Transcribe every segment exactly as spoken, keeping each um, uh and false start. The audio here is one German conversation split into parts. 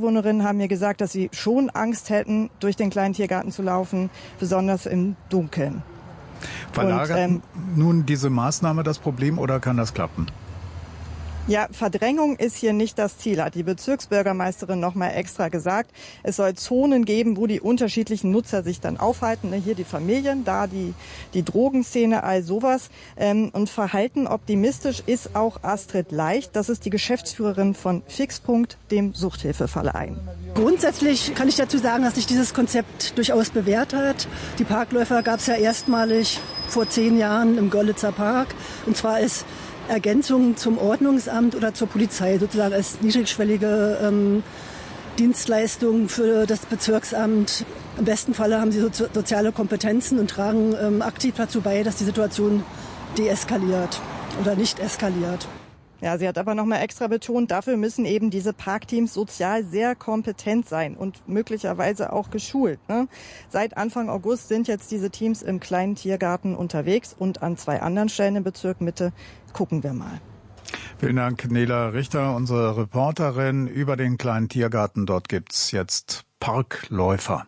Mitbewohnerinnen haben mir gesagt, dass sie schon Angst hätten, durch den kleinen Tiergarten zu laufen, besonders im Dunkeln. Verlagert Und, ähm, nun diese Maßnahme das Problem oder kann das klappen? Ja, Verdrängung ist hier nicht das Ziel, hat die Bezirksbürgermeisterin noch mal extra gesagt. Es soll Zonen geben, wo die unterschiedlichen Nutzer sich dann aufhalten. Hier die Familien, da die, die Drogenszene, all sowas. Und verhalten optimistisch ist auch Astrid Leicht. Das ist die Geschäftsführerin von Fixpunkt, dem Suchthilfeverein. Grundsätzlich kann ich dazu sagen, dass sich dieses Konzept durchaus bewährt hat. Die Parkläufer gab es ja erstmalig vor zehn Jahren im Görlitzer Park. Und zwar ist Ergänzung zum Ordnungsamt oder zur Polizei, sozusagen als niedrigschwellige ähm, Dienstleistung für das Bezirksamt. Im besten Falle haben sie so soziale Kompetenzen und tragen ähm, aktiv dazu bei, dass die Situation deeskaliert oder nicht eskaliert. Ja, sie hat aber noch mal extra betont, dafür müssen eben diese Parkteams sozial sehr kompetent sein und möglicherweise auch geschult. Ne? Seit Anfang August sind jetzt diese Teams im kleinen Tiergarten unterwegs und an zwei anderen Stellen im Bezirk Mitte. Gucken wir mal. Vielen Dank, Nela Richter, unsere Reporterin über den kleinen Tiergarten. Dort gibt's jetzt Parkläufer.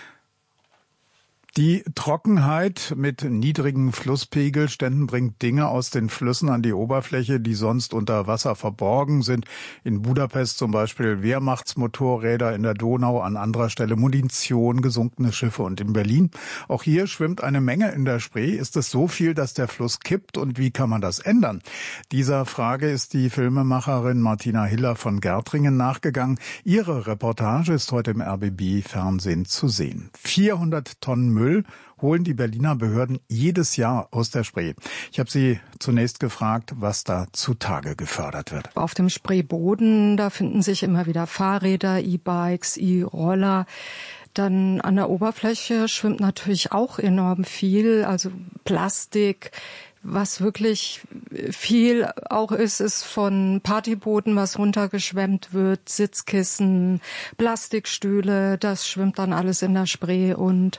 Die Trockenheit mit niedrigen Flusspegel-Ständen bringt Dinge aus den Flüssen an die Oberfläche, die sonst unter Wasser verborgen sind. In Budapest zum Beispiel Wehrmachtsmotorräder, in der Donau an anderer Stelle Munition, gesunkene Schiffe und in Berlin. Auch hier schwimmt eine Menge in der Spree. Ist es so viel, dass der Fluss kippt und wie kann man das ändern? Dieser Frage ist die Filmemacherin Martina Hiller von Gärtringen nachgegangen. Ihre Reportage ist heute im R B B-Fernsehen zu sehen. vierhundert Tonnen Müll Müll holen die Berliner Behörden jedes Jahr aus der Spree. Ich habe sie zunächst gefragt, was da zutage gefördert wird. Auf dem Spreeboden, da finden sich immer wieder Fahrräder, E-Bikes, E-Roller. Dann an der Oberfläche schwimmt natürlich auch enorm viel, also Plastik. Was wirklich viel auch ist, ist von Partybooten, was runtergeschwemmt wird, Sitzkissen, Plastikstühle, das schwimmt dann alles in der Spree und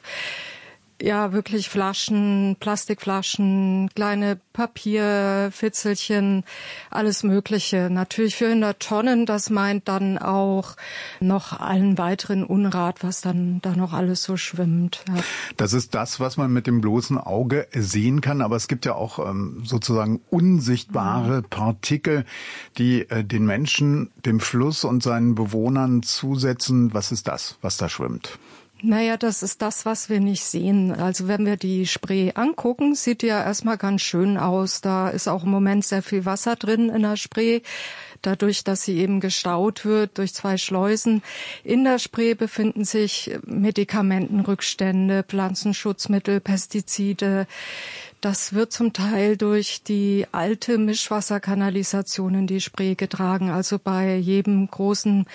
ja, wirklich Flaschen, Plastikflaschen, kleine Papierfitzelchen, alles Mögliche. Natürlich vierhundert Tonnen, das meint dann auch noch allen weiteren Unrat, was dann da noch alles so schwimmt. Ja. Das ist das, was man mit dem bloßen Auge sehen kann, aber es gibt ja auch ähm, sozusagen unsichtbare Partikel, die äh, den Menschen, dem Fluss und seinen Bewohnern zusetzen. Was ist das, was da schwimmt? Naja, das ist das, was wir nicht sehen. Also wenn wir die Spree angucken, sieht die ja erstmal ganz schön aus. Da ist auch im Moment sehr viel Wasser drin in der Spree. Dadurch, dass sie eben gestaut wird durch zwei Schleusen. In der Spree befinden sich Medikamentenrückstände, Pflanzenschutzmittel, Pestizide. Das wird zum Teil durch die alte Mischwasserkanalisation in die Spree getragen. Also bei jedem großen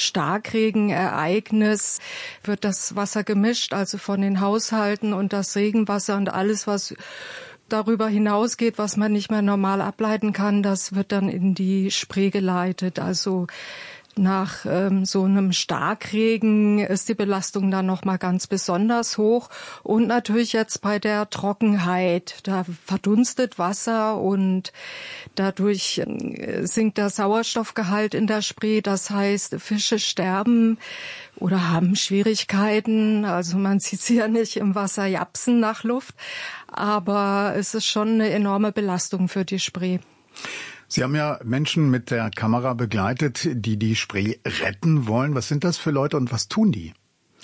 Starkregenereignis wird das Wasser gemischt, also von den Haushalten und das Regenwasser und alles, was darüber hinausgeht, was man nicht mehr normal ableiten kann, das wird dann in die Spree geleitet. Also nach ähm, so einem Starkregen ist die Belastung dann noch mal ganz besonders hoch und natürlich jetzt bei der Trockenheit, da verdunstet Wasser und dadurch äh, sinkt der Sauerstoffgehalt in der Spree, das heißt Fische sterben oder haben Schwierigkeiten, also man sieht sie ja nicht im Wasser japsen nach Luft, aber es ist schon eine enorme Belastung für die Spree. Sie haben ja Menschen mit der Kamera begleitet, die die Spree retten wollen. Was sind das für Leute und was tun die?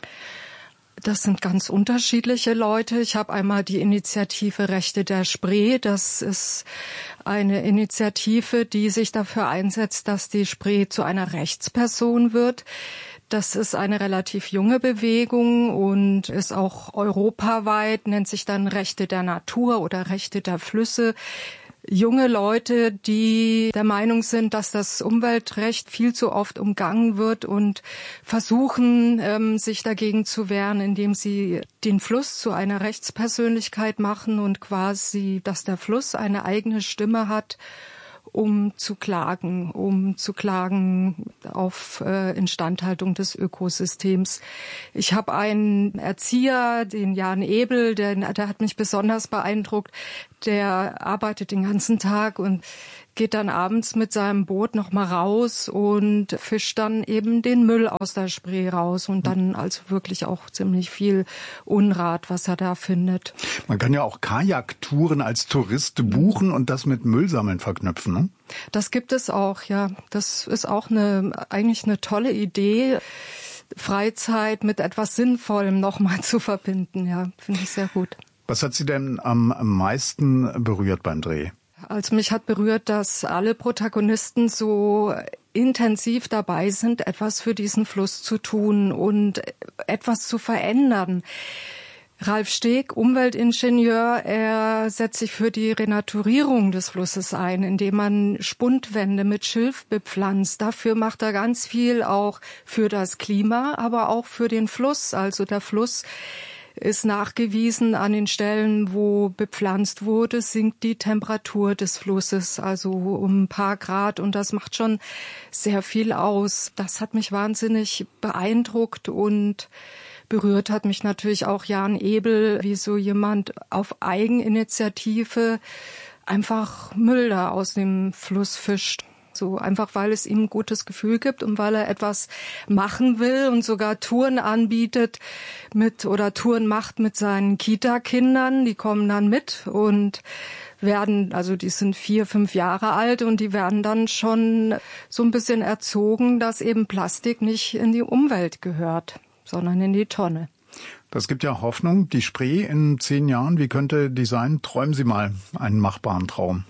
Das sind ganz unterschiedliche Leute. Ich habe einmal die Initiative Rechte der Spree. Das ist eine Initiative, die sich dafür einsetzt, dass die Spree zu einer Rechtsperson wird. Das ist eine relativ junge Bewegung und ist auch europaweit, nennt sich dann Rechte der Natur oder Rechte der Flüsse. Junge Leute, die der Meinung sind, dass das Umweltrecht viel zu oft umgangen wird und versuchen, ähm, sich dagegen zu wehren, indem sie den Fluss zu einer Rechtspersönlichkeit machen und quasi, dass der Fluss eine eigene Stimme hat, um zu klagen, um zu klagen auf äh, Instandhaltung des Ökosystems. Ich habe einen Erzieher, den Jan Ebel, der, der hat mich besonders beeindruckt. Der arbeitet den ganzen Tag und geht dann abends mit seinem Boot noch mal raus und fischt dann eben den Müll aus der Spree raus und dann also wirklich auch ziemlich viel Unrat, was er da findet. Man kann ja auch Kajaktouren als Tourist buchen und das mit Müllsammeln verknüpfen, ne? Das gibt es auch, ja. Das ist auch eine eigentlich eine tolle Idee, Freizeit mit etwas Sinnvollem nochmal zu verbinden. Ja, finde ich sehr gut. Was hat Sie denn am meisten berührt beim Dreh? Also mich hat berührt, dass alle Protagonisten so intensiv dabei sind, etwas für diesen Fluss zu tun und etwas zu verändern. Ralf Steg, Umweltingenieur, er setzt sich für die Renaturierung des Flusses ein, indem man Spundwände mit Schilf bepflanzt. Dafür macht er ganz viel auch für das Klima, aber auch für den Fluss. Also der Fluss ist nachgewiesen, an den Stellen, wo bepflanzt wurde, sinkt die Temperatur des Flusses, also um ein paar Grad. Und das macht schon sehr viel aus. Das hat mich wahnsinnig beeindruckt und berührt hat mich natürlich auch Jan Ebel, wie so jemand auf Eigeninitiative einfach Müll da aus dem Fluss fischt. So einfach, weil es ihm ein gutes Gefühl gibt und weil er etwas machen will und sogar Touren anbietet mit oder Touren macht mit seinen Kita-Kindern. Die kommen dann mit und werden, also die sind vier, fünf Jahre alt und die werden dann schon so ein bisschen erzogen, dass eben Plastik nicht in die Umwelt gehört, sondern in die Tonne. Das gibt ja Hoffnung. Die Spree in zehn Jahren, wie könnte die sein? Träumen Sie mal einen machbaren Traum.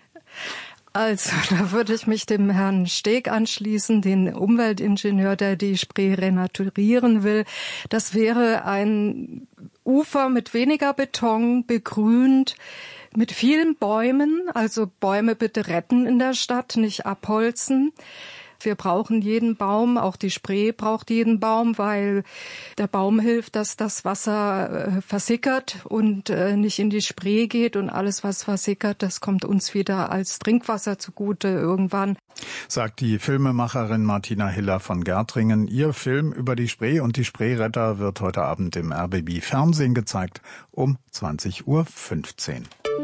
Also, da würde ich mich dem Herrn Steg anschließen, den Umweltingenieur, der die Spree renaturieren will. Das wäre ein Ufer mit weniger Beton, begrünt, mit vielen Bäumen. Also Bäume bitte retten in der Stadt, nicht abholzen. Wir brauchen jeden Baum, auch die Spree braucht jeden Baum, weil der Baum hilft, dass das Wasser äh, versickert und äh, nicht in die Spree geht. Und alles, was versickert, das kommt uns wieder als Trinkwasser zugute irgendwann. Sagt die Filmemacherin Martina Hiller von Gärtringen. Ihr Film über die Spree und die Spreeretter wird heute Abend im R B B Fernsehen gezeigt um zwanzig Uhr fünfzehn.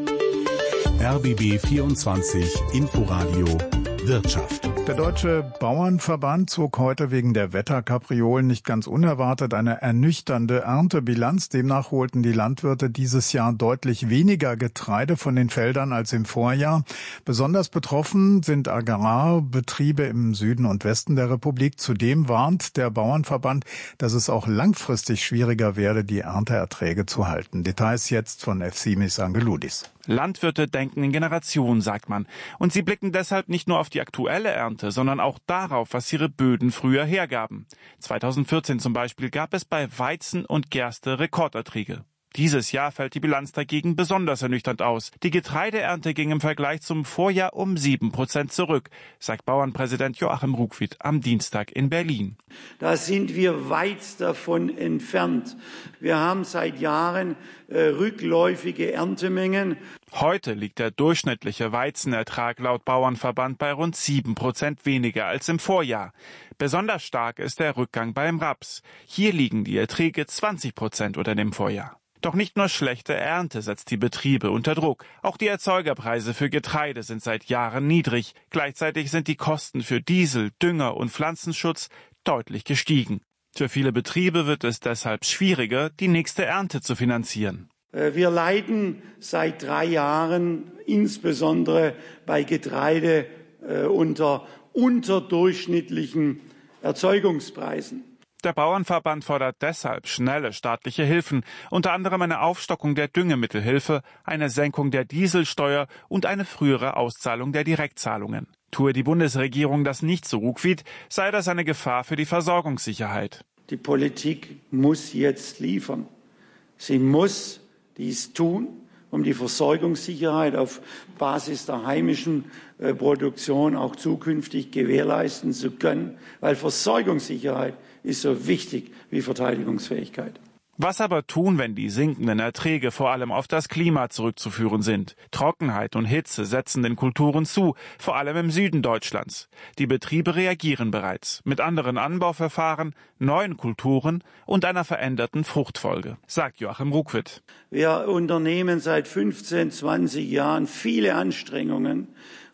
R B B vierundzwanzig Inforadio Wirtschaft. Der Deutsche Bauernverband zog heute wegen der Wetterkapriolen nicht ganz unerwartet eine ernüchternde Erntebilanz. Demnach holten die Landwirte dieses Jahr deutlich weniger Getreide von den Feldern als im Vorjahr. Besonders betroffen sind Agrarbetriebe im Süden und Westen der Republik. Zudem warnt der Bauernverband, dass es auch langfristig schwieriger werde, die Ernteerträge zu halten. Details jetzt von Efsimis Angeloudis. Landwirte denken in Generationen, sagt man. Und sie blicken deshalb nicht nur auf die aktuelle Ernte, sondern auch darauf, was ihre Böden früher hergaben. zweitausendvierzehn zum Beispiel gab es bei Weizen und Gerste Rekorderträge. Dieses Jahr fällt die Bilanz dagegen besonders ernüchternd aus. Die Getreideernte ging im Vergleich zum Vorjahr um sieben Prozent zurück, sagt Bauernpräsident Joachim Ruckwied am Dienstag in Berlin. Da sind wir weit davon entfernt. Wir haben seit Jahren äh, rückläufige Erntemengen. Heute liegt der durchschnittliche Weizenertrag laut Bauernverband bei rund sieben Prozent weniger als im Vorjahr. Besonders stark ist der Rückgang beim Raps. Hier liegen die Erträge zwanzig Prozent unter dem Vorjahr. Doch nicht nur schlechte Ernte setzt die Betriebe unter Druck. Auch die Erzeugerpreise für Getreide sind seit Jahren niedrig. Gleichzeitig sind die Kosten für Diesel, Dünger und Pflanzenschutz deutlich gestiegen. Für viele Betriebe wird es deshalb schwieriger, die nächste Ernte zu finanzieren. Wir leiden seit drei Jahren insbesondere bei Getreide äh, unter unterdurchschnittlichen Erzeugungspreisen. Der Bauernverband fordert deshalb schnelle staatliche Hilfen, unter anderem eine Aufstockung der Düngemittelhilfe, eine Senkung der Dieselsteuer und eine frühere Auszahlung der Direktzahlungen. Tue die Bundesregierung das nicht, so Ruckwied, sei das eine Gefahr für die Versorgungssicherheit. Die Politik muss jetzt liefern. Sie muss dies tun, um die Versorgungssicherheit auf Basis der heimischen äh, Produktion auch zukünftig gewährleisten zu können, weil Versorgungssicherheit ist so wichtig wie Verteidigungsfähigkeit. Was aber tun, wenn die sinkenden Erträge vor allem auf das Klima zurückzuführen sind? Trockenheit und Hitze setzen den Kulturen zu, vor allem im Süden Deutschlands. Die Betriebe reagieren bereits mit anderen Anbauverfahren, neuen Kulturen und einer veränderten Fruchtfolge, sagt Joachim Ruckwied. Wir unternehmen seit fünfzehn, zwanzig Jahren viele Anstrengungen,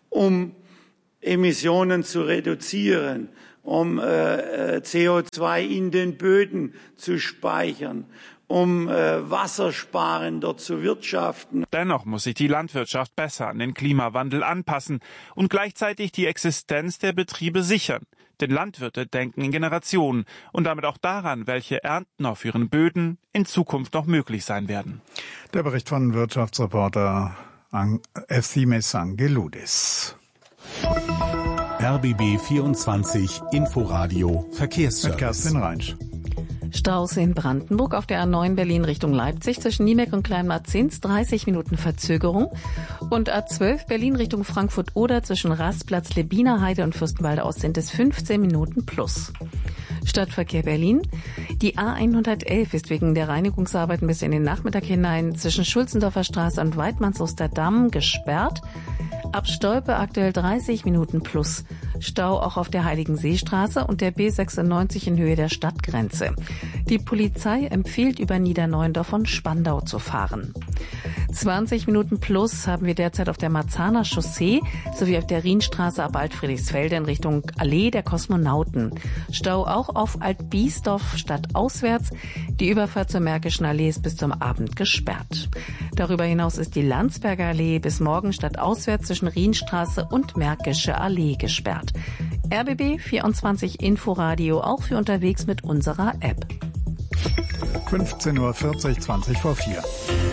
um Emissionen zu reduzieren, um äh, C O zwei in den Böden zu speichern, um äh, wassersparender zu wirtschaften. Dennoch muss sich die Landwirtschaft besser an den Klimawandel anpassen und gleichzeitig die Existenz der Betriebe sichern. Denn Landwirte denken in Generationen und damit auch daran, welche Ernten auf ihren Böden in Zukunft noch möglich sein werden. Der Bericht von Wirtschaftsreporter Efthimis Angeloudis. R B B vierundzwanzig Inforadio Verkehrsservice. Mit Kerstin Reinsch. Staus in Brandenburg auf der A neun Berlin Richtung Leipzig zwischen Niemeck und Kleinmarzins, dreißig Minuten Verzögerung. Und A zwölf Berlin Richtung Frankfurt-Oder zwischen Rastplatz, Lebinerheide und Fürstenwalde Ost sind es fünfzehn Minuten plus. Stadtverkehr Berlin. Die A hundertelf ist wegen der Reinigungsarbeiten bis in den Nachmittag hinein zwischen Schulzendorfer Straße und Weidmannsosterdamm gesperrt. Ab Stolpe aktuell dreißig Minuten plus. Stau auch auf der Heiligenseestraße und der B sechsundneunzig in Höhe der Stadtgrenze. Die Polizei empfiehlt über Niederneuendorf und Spandau zu fahren. zwanzig Minuten plus haben wir derzeit auf der Marzahner Chaussee sowie auf der Rienstraße ab Altfriedrichsfelde in Richtung Allee der Kosmonauten. Stau auch auf Altbiesdorf stadtauswärts. Die Überfahrt zur Märkischen Allee ist bis zum Abend gesperrt. Darüber hinaus ist die Landsberger Allee bis morgen stadtauswärts zwischen Rienstraße und Märkische Allee gesperrt. R B B vierundzwanzig Inforadio auch für unterwegs mit unserer App. fünfzehn Uhr vierzig, zwanzig vor vier.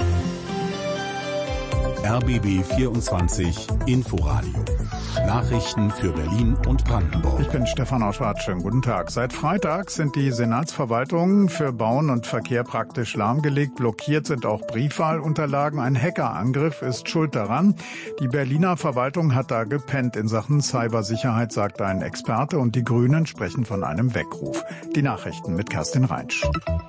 R B B vierundzwanzig Inforadio. Nachrichten für Berlin und Brandenburg. Ich bin Stefan Auschwart. Schönen guten Tag. Seit Freitag sind die Senatsverwaltungen für Bauen und Verkehr praktisch lahmgelegt. Blockiert sind auch Briefwahlunterlagen. Ein Hackerangriff ist schuld daran. Die Berliner Verwaltung hat da gepennt in Sachen Cybersicherheit, sagt ein Experte. Und die Grünen sprechen von einem Weckruf. Die Nachrichten mit Kerstin Reinsch.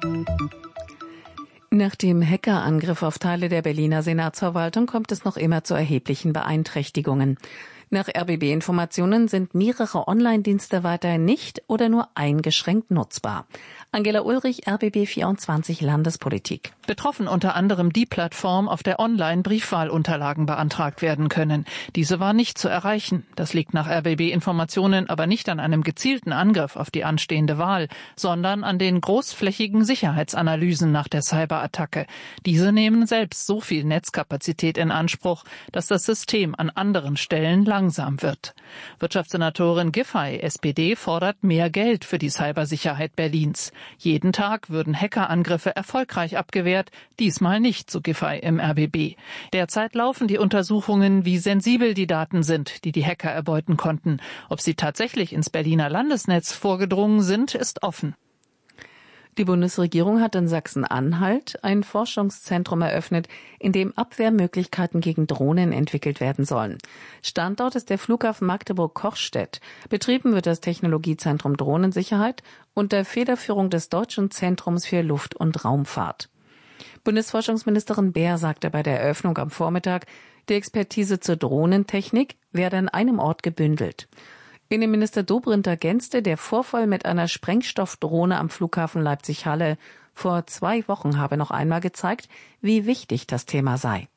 Nach dem Hackerangriff auf Teile der Berliner Senatsverwaltung kommt es noch immer zu erheblichen Beeinträchtigungen. Nach R B B-Informationen sind mehrere Online-Dienste weiterhin nicht oder nur eingeschränkt nutzbar. Angela Ulrich, R B B vierundzwanzig Landespolitik. Betroffen unter anderem die Plattform, auf der online Briefwahlunterlagen beantragt werden können. Diese war nicht zu erreichen. Das liegt nach R B B-Informationen aber nicht an einem gezielten Angriff auf die anstehende Wahl, sondern an den großflächigen Sicherheitsanalysen nach der Cyberattacke. Diese nehmen selbst so viel Netzkapazität in Anspruch, dass das System an anderen Stellen langsam wird. Wirtschaftssenatorin Giffey, S P D, fordert mehr Geld für die Cybersicherheit Berlins. Jeden Tag würden Hackerangriffe erfolgreich abgewehrt, diesmal nicht, so Giffey im R B B. Derzeit laufen die Untersuchungen, wie sensibel die Daten sind, die die Hacker erbeuten konnten. Ob sie tatsächlich ins Berliner Landesnetz vorgedrungen sind, ist offen. Die Bundesregierung hat in Sachsen-Anhalt ein Forschungszentrum eröffnet, in dem Abwehrmöglichkeiten gegen Drohnen entwickelt werden sollen. Standort ist der Flughafen Magdeburg-Kochstedt. Betrieben wird das Technologiezentrum Drohnensicherheit unter Federführung des Deutschen Zentrums für Luft- und Raumfahrt. Bundesforschungsministerin Baer sagte bei der Eröffnung am Vormittag, die Expertise zur Drohnentechnik werde an einem Ort gebündelt. Innenminister Dobrindt ergänzte, der Vorfall mit einer Sprengstoffdrohne am Flughafen Leipzig-Halle vor zwei Wochen habe noch einmal gezeigt, wie wichtig das Thema sei.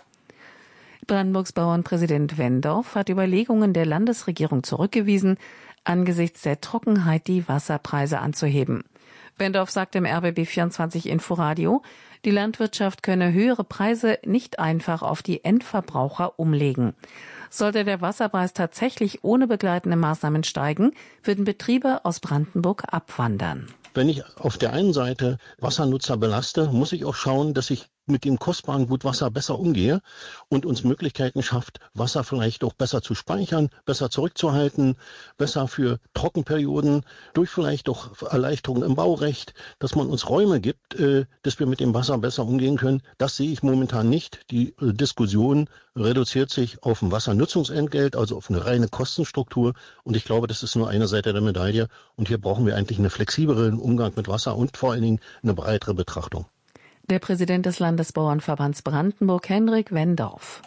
Brandenburgs Bauernpräsident Wendorf hat Überlegungen der Landesregierung zurückgewiesen, angesichts der Trockenheit die Wasserpreise anzuheben. Wendorf sagte im R B B vierundzwanzig Inforadio, die Landwirtschaft könne höhere Preise nicht einfach auf die Endverbraucher umlegen. Sollte der Wasserpreis tatsächlich ohne begleitende Maßnahmen steigen, würden Betriebe aus Brandenburg abwandern. Wenn ich auf der einen Seite Wassernutzer belaste, muss ich auch schauen, dass ich mit dem kostbaren Gut Wasser besser umgehe und uns Möglichkeiten schafft, Wasser vielleicht auch besser zu speichern, besser zurückzuhalten, besser für Trockenperioden, durch vielleicht auch Erleichterungen im Baurecht, dass man uns Räume gibt, äh, dass wir mit dem Wasser besser umgehen können. Das sehe ich momentan nicht. Die äh, Diskussion reduziert sich auf ein Wassernutzungsentgelt, also auf eine reine Kostenstruktur. Und ich glaube, das ist nur eine Seite der Medaille. Und hier brauchen wir eigentlich einen flexibleren Umgang mit Wasser und vor allen Dingen eine breitere Betrachtung. Der Präsident des Landesbauernverbands Brandenburg, Henrik Wendorf.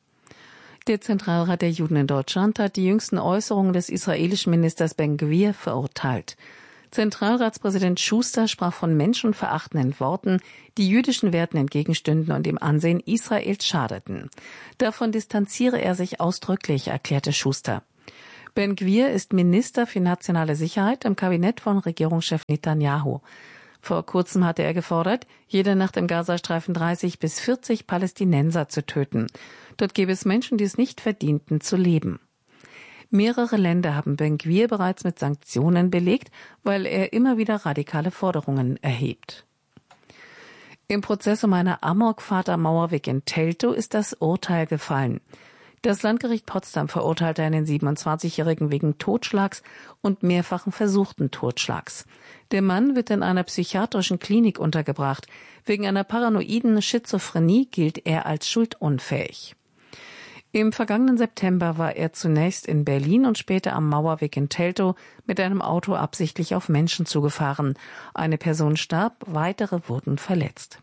Der Zentralrat der Juden in Deutschland hat die jüngsten Äußerungen des israelischen Ministers Ben-Gvir verurteilt. Zentralratspräsident Schuster sprach von menschenverachtenden Worten, die jüdischen Werten entgegenstünden und dem Ansehen Israels schadeten. Davon distanziere er sich ausdrücklich, erklärte Schuster. Ben Gvir ist Minister für nationale Sicherheit im Kabinett von Regierungschef Netanyahu. Vor kurzem hatte er gefordert, jede Nacht im Gazastreifen dreißig bis vierzig Palästinenser zu töten. Dort gäbe es Menschen, die es nicht verdienten, zu leben. Mehrere Länder haben Ben Gvir bereits mit Sanktionen belegt, weil er immer wieder radikale Forderungen erhebt. Im Prozess um eine Amokfahrt am Mauerweg in Teltow ist das Urteil gefallen. Das Landgericht Potsdam verurteilte einen siebenundzwanzigjährigen wegen Totschlags und mehrfachen versuchten Totschlags. Der Mann wird in einer psychiatrischen Klinik untergebracht. Wegen einer paranoiden Schizophrenie gilt er als schuldunfähig. Im vergangenen September war er zunächst in Berlin und später am Mauerweg in Teltow mit einem Auto absichtlich auf Menschen zugefahren. Eine Person starb, weitere wurden verletzt.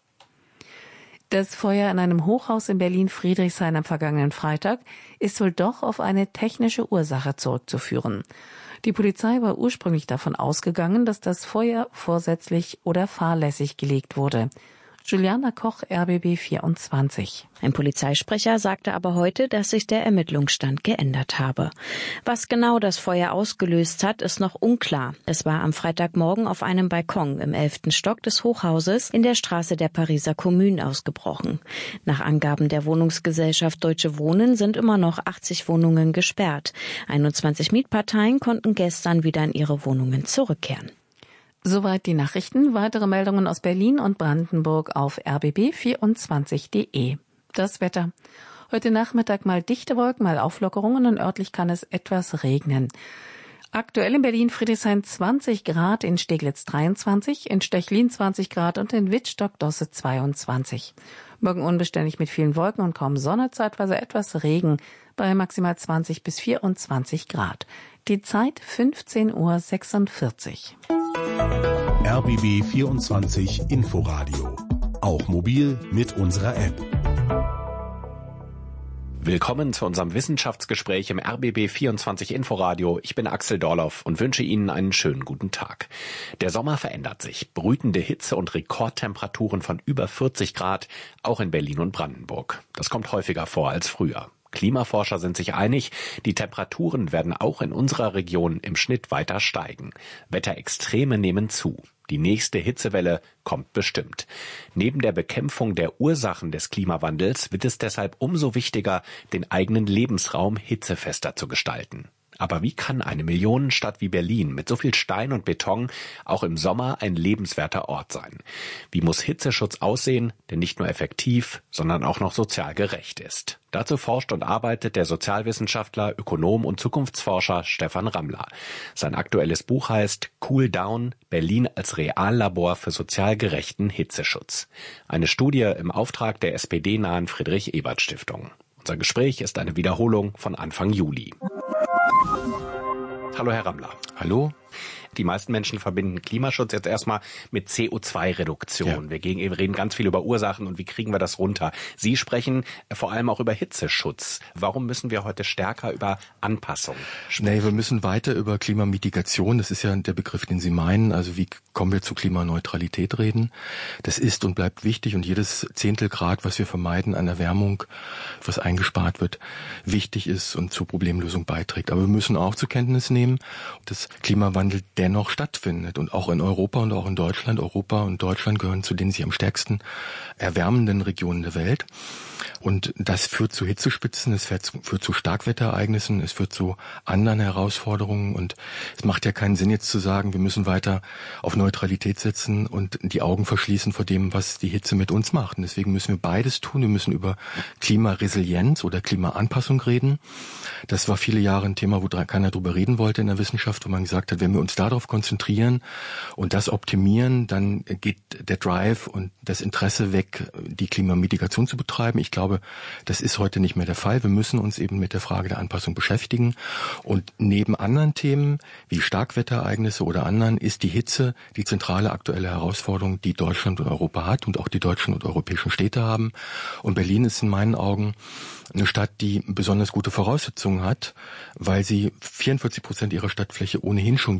Das Feuer in einem Hochhaus in Berlin-Friedrichshain am vergangenen Freitag ist wohl doch auf eine technische Ursache zurückzuführen. Die Polizei war ursprünglich davon ausgegangen, dass das Feuer vorsätzlich oder fahrlässig gelegt wurde. Juliana Koch, R B B vierundzwanzig. Ein Polizeisprecher sagte aber heute, dass sich der Ermittlungsstand geändert habe. Was genau das Feuer ausgelöst hat, ist noch unklar. Es war am Freitagmorgen auf einem Balkon im elften Stock des Hochhauses in der Straße der Pariser Kommune ausgebrochen. Nach Angaben der Wohnungsgesellschaft Deutsche Wohnen sind immer noch achtzig Wohnungen gesperrt. einundzwanzig Mietparteien konnten gestern wieder in ihre Wohnungen zurückkehren. Soweit die Nachrichten. Weitere Meldungen aus Berlin und Brandenburg auf r b b vierundzwanzig punkt de. Das Wetter. Heute Nachmittag mal dichte Wolken, mal Auflockerungen und örtlich kann es etwas regnen. Aktuell in Berlin-Friedrichshain zwanzig Grad, in Steglitz dreiundzwanzig, in Stechlin zwanzig Grad und in Wittstock-Dosse zweiundzwanzig. Morgen unbeständig mit vielen Wolken und kaum Sonne, zeitweise etwas Regen bei maximal zwanzig bis vierundzwanzig Grad. Die Zeit fünfzehn Uhr sechsundvierzig. R B B vierundzwanzig Inforadio. Auch mobil mit unserer App. Willkommen zu unserem Wissenschaftsgespräch im R B B vierundzwanzig Inforadio. Ich bin Axel Dorloff und wünsche Ihnen einen schönen guten Tag. Der Sommer verändert sich. Brütende Hitze und Rekordtemperaturen von über vierzig Grad, auch in Berlin und Brandenburg. Das kommt häufiger vor als früher. Klimaforscher sind sich einig, die Temperaturen werden auch in unserer Region im Schnitt weiter steigen. Wetterextreme nehmen zu. Die nächste Hitzewelle kommt bestimmt. Neben der Bekämpfung der Ursachen des Klimawandels wird es deshalb umso wichtiger, den eigenen Lebensraum hitzefester zu gestalten. Aber wie kann eine Millionenstadt wie Berlin mit so viel Stein und Beton auch im Sommer ein lebenswerter Ort sein? Wie muss Hitzeschutz aussehen, der nicht nur effektiv, sondern auch noch sozial gerecht ist? Dazu forscht und arbeitet der Sozialwissenschaftler, Ökonom und Zukunftsforscher Stefan Rammler. Sein aktuelles Buch heißt Cool Down, Berlin als Reallabor für sozial gerechten Hitzeschutz. Eine Studie im Auftrag der S P D-nahen Friedrich-Ebert-Stiftung. Unser Gespräch ist eine Wiederholung von Anfang Juli. Hallo Herr Rammler. Hallo. Die meisten Menschen verbinden Klimaschutz jetzt erstmal mit C O zwei Reduktion. Ja. Wir, gegen, wir reden ganz viel über Ursachen und wie kriegen wir das runter. Sie sprechen vor allem auch über Hitzeschutz. Warum müssen wir heute stärker über Anpassung sprechen? Nee, wir müssen weiter über Klimamitigation, das ist ja der Begriff, den Sie meinen, also wie kommen wir zu Klimaneutralität reden. Das ist und bleibt wichtig und jedes Zehntelgrad, was wir vermeiden an Erwärmung, was eingespart wird, wichtig ist und zur Problemlösung beiträgt. Aber wir müssen auch zur Kenntnis nehmen, dass Klimawandel dennoch stattfindet und auch in Europa und auch in Deutschland. Europa und Deutschland gehören zu den sich am stärksten erwärmenden Regionen der Welt. Und das führt zu Hitzespitzen, es führt zu, führt zu Starkwetterereignissen, es führt zu anderen Herausforderungen. Und es macht ja keinen Sinn jetzt zu sagen, wir müssen weiter auf Neutralität setzen und die Augen verschließen vor dem, was die Hitze mit uns macht. Und deswegen müssen wir beides tun. Wir müssen über Klimaresilienz oder Klimaanpassung reden. Das war viele Jahre ein Thema, wo keiner drüber reden wollte in der Wissenschaft, wo man gesagt hat, wenn wir uns darauf konzentrieren und das optimieren, dann geht der Drive und das Interesse weg, die Klimamitigation zu betreiben. Ich glaube, das ist heute nicht mehr der Fall. Wir müssen uns eben mit der Frage der Anpassung beschäftigen. Und neben anderen Themen wie Starkwetterereignisse oder anderen ist die Hitze die zentrale aktuelle Herausforderung, die Deutschland und Europa hat und auch die deutschen und europäischen Städte haben. Und Berlin ist in meinen Augen eine Stadt, die besonders gute Voraussetzungen hat, weil sie vierundvierzig Prozent ihrer Stadtfläche ohnehin schon grün sind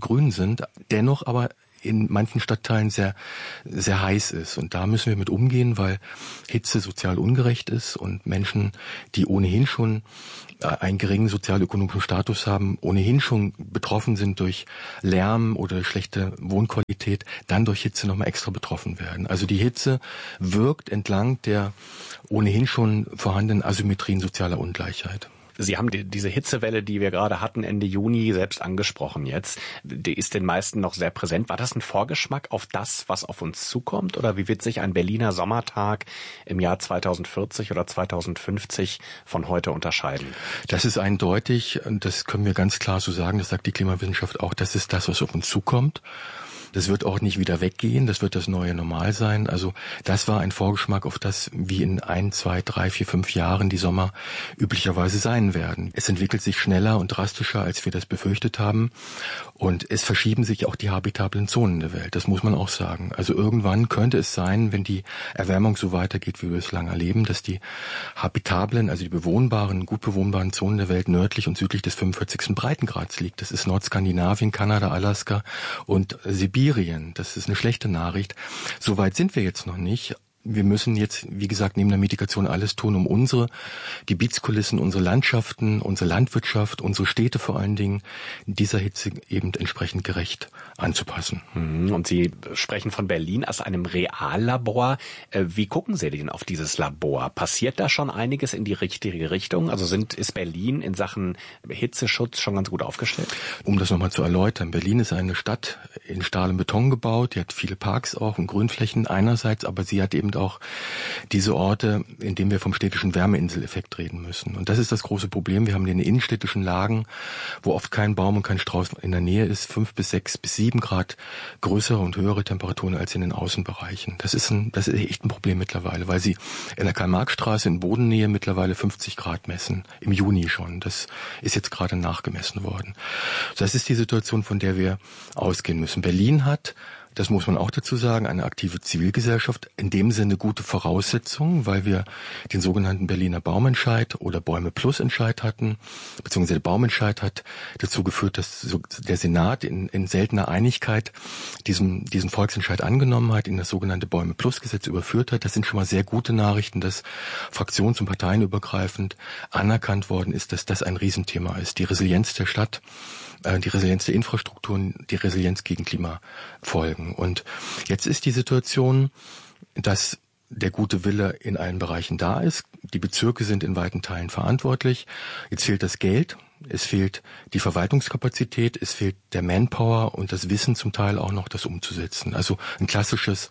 sind, dennoch aber in manchen Stadtteilen sehr, sehr heiß ist. Und da müssen wir mit umgehen, weil Hitze sozial ungerecht ist und Menschen, die ohnehin schon einen geringen sozialökonomischen Status haben, ohnehin schon betroffen sind durch Lärm oder schlechte Wohnqualität, dann durch Hitze nochmal extra betroffen werden. Also die Hitze wirkt entlang der ohnehin schon vorhandenen Asymmetrien sozialer Ungleichheit. Sie haben die, diese Hitzewelle, die wir gerade hatten, Ende Juni selbst angesprochen jetzt. Die ist den meisten noch sehr präsent. War das ein Vorgeschmack auf das, was auf uns zukommt? Oder wie wird sich ein Berliner Sommertag im Jahr zweitausendvierzig oder zweitausendfünfzig von heute unterscheiden? Das ist eindeutig, und das können wir ganz klar so sagen, das sagt die Klimawissenschaft auch, das ist das, was auf uns zukommt. Das wird auch nicht wieder weggehen, das wird das neue Normal sein. Also das war ein Vorgeschmack auf das, wie in ein, zwei, drei, vier, fünf Jahren die Sommer üblicherweise sein werden. Es entwickelt sich schneller und drastischer, als wir das befürchtet haben. Und es verschieben sich auch die habitablen Zonen der Welt, das muss man auch sagen. Also irgendwann könnte es sein, wenn die Erwärmung so weitergeht, wie wir es lange erleben, dass die habitablen, also die bewohnbaren, gut bewohnbaren Zonen der Welt nördlich und südlich des fünfundvierzigsten Breitengrads liegt. Das ist Nordskandinavien, Kanada, Alaska und Sibirien. Das ist eine schlechte Nachricht. So weit sind wir jetzt noch nicht. Wir müssen jetzt, wie gesagt, neben der Mitigation alles tun, um unsere Gebietskulissen, unsere Landschaften, unsere Landwirtschaft, unsere Städte vor allen Dingen dieser Hitze eben entsprechend gerecht anzupassen. Und Sie sprechen von Berlin als einem Reallabor. Wie gucken Sie denn auf dieses Labor? Passiert da schon einiges in die richtige Richtung? Also sind, ist Berlin in Sachen Hitzeschutz schon ganz gut aufgestellt? Um das nochmal zu erläutern, Berlin ist eine Stadt in Stahl und Beton gebaut. Die hat viele Parks auch und Grünflächen einerseits, aber sie hat eben auch diese Orte, in denen wir vom städtischen Wärmeinseleffekt reden müssen. Und das ist das große Problem. Wir haben in den innenstädtischen Lagen, wo oft kein Baum und kein Strauß in der Nähe ist, fünf bis sechs bis sieben Grad größere und höhere Temperaturen als in den Außenbereichen. Das ist ein, das ist echt ein Problem mittlerweile, weil sie in der Karl-Marx-Straße in Bodennähe mittlerweile fünfzig Grad messen. Im Juni schon. Das ist jetzt gerade nachgemessen worden. Das ist die Situation, von der wir ausgehen müssen. Berlin hat, das muss man auch dazu sagen, eine aktive Zivilgesellschaft, in dem Sinne gute Voraussetzungen, weil wir den sogenannten Berliner Baumentscheid oder Bäume Plus Entscheid hatten, beziehungsweise der Baumentscheid hat dazu geführt, dass der Senat in, in seltener Einigkeit diesen, diesen Volksentscheid angenommen hat, in das sogenannte Bäume Plus Gesetz überführt hat. Das sind schon mal sehr gute Nachrichten, dass fraktions- und parteienübergreifend anerkannt worden ist, dass das ein Riesenthema ist. Die Resilienz der Stadt, die Resilienz der Infrastrukturen, die Resilienz gegen Klimafolgen. Und jetzt ist die Situation, dass der gute Wille in allen Bereichen da ist. Die Bezirke sind in weiten Teilen verantwortlich. Jetzt fehlt das Geld. Es fehlt die Verwaltungskapazität, es fehlt der Manpower und das Wissen zum Teil auch noch, das umzusetzen. Also ein klassisches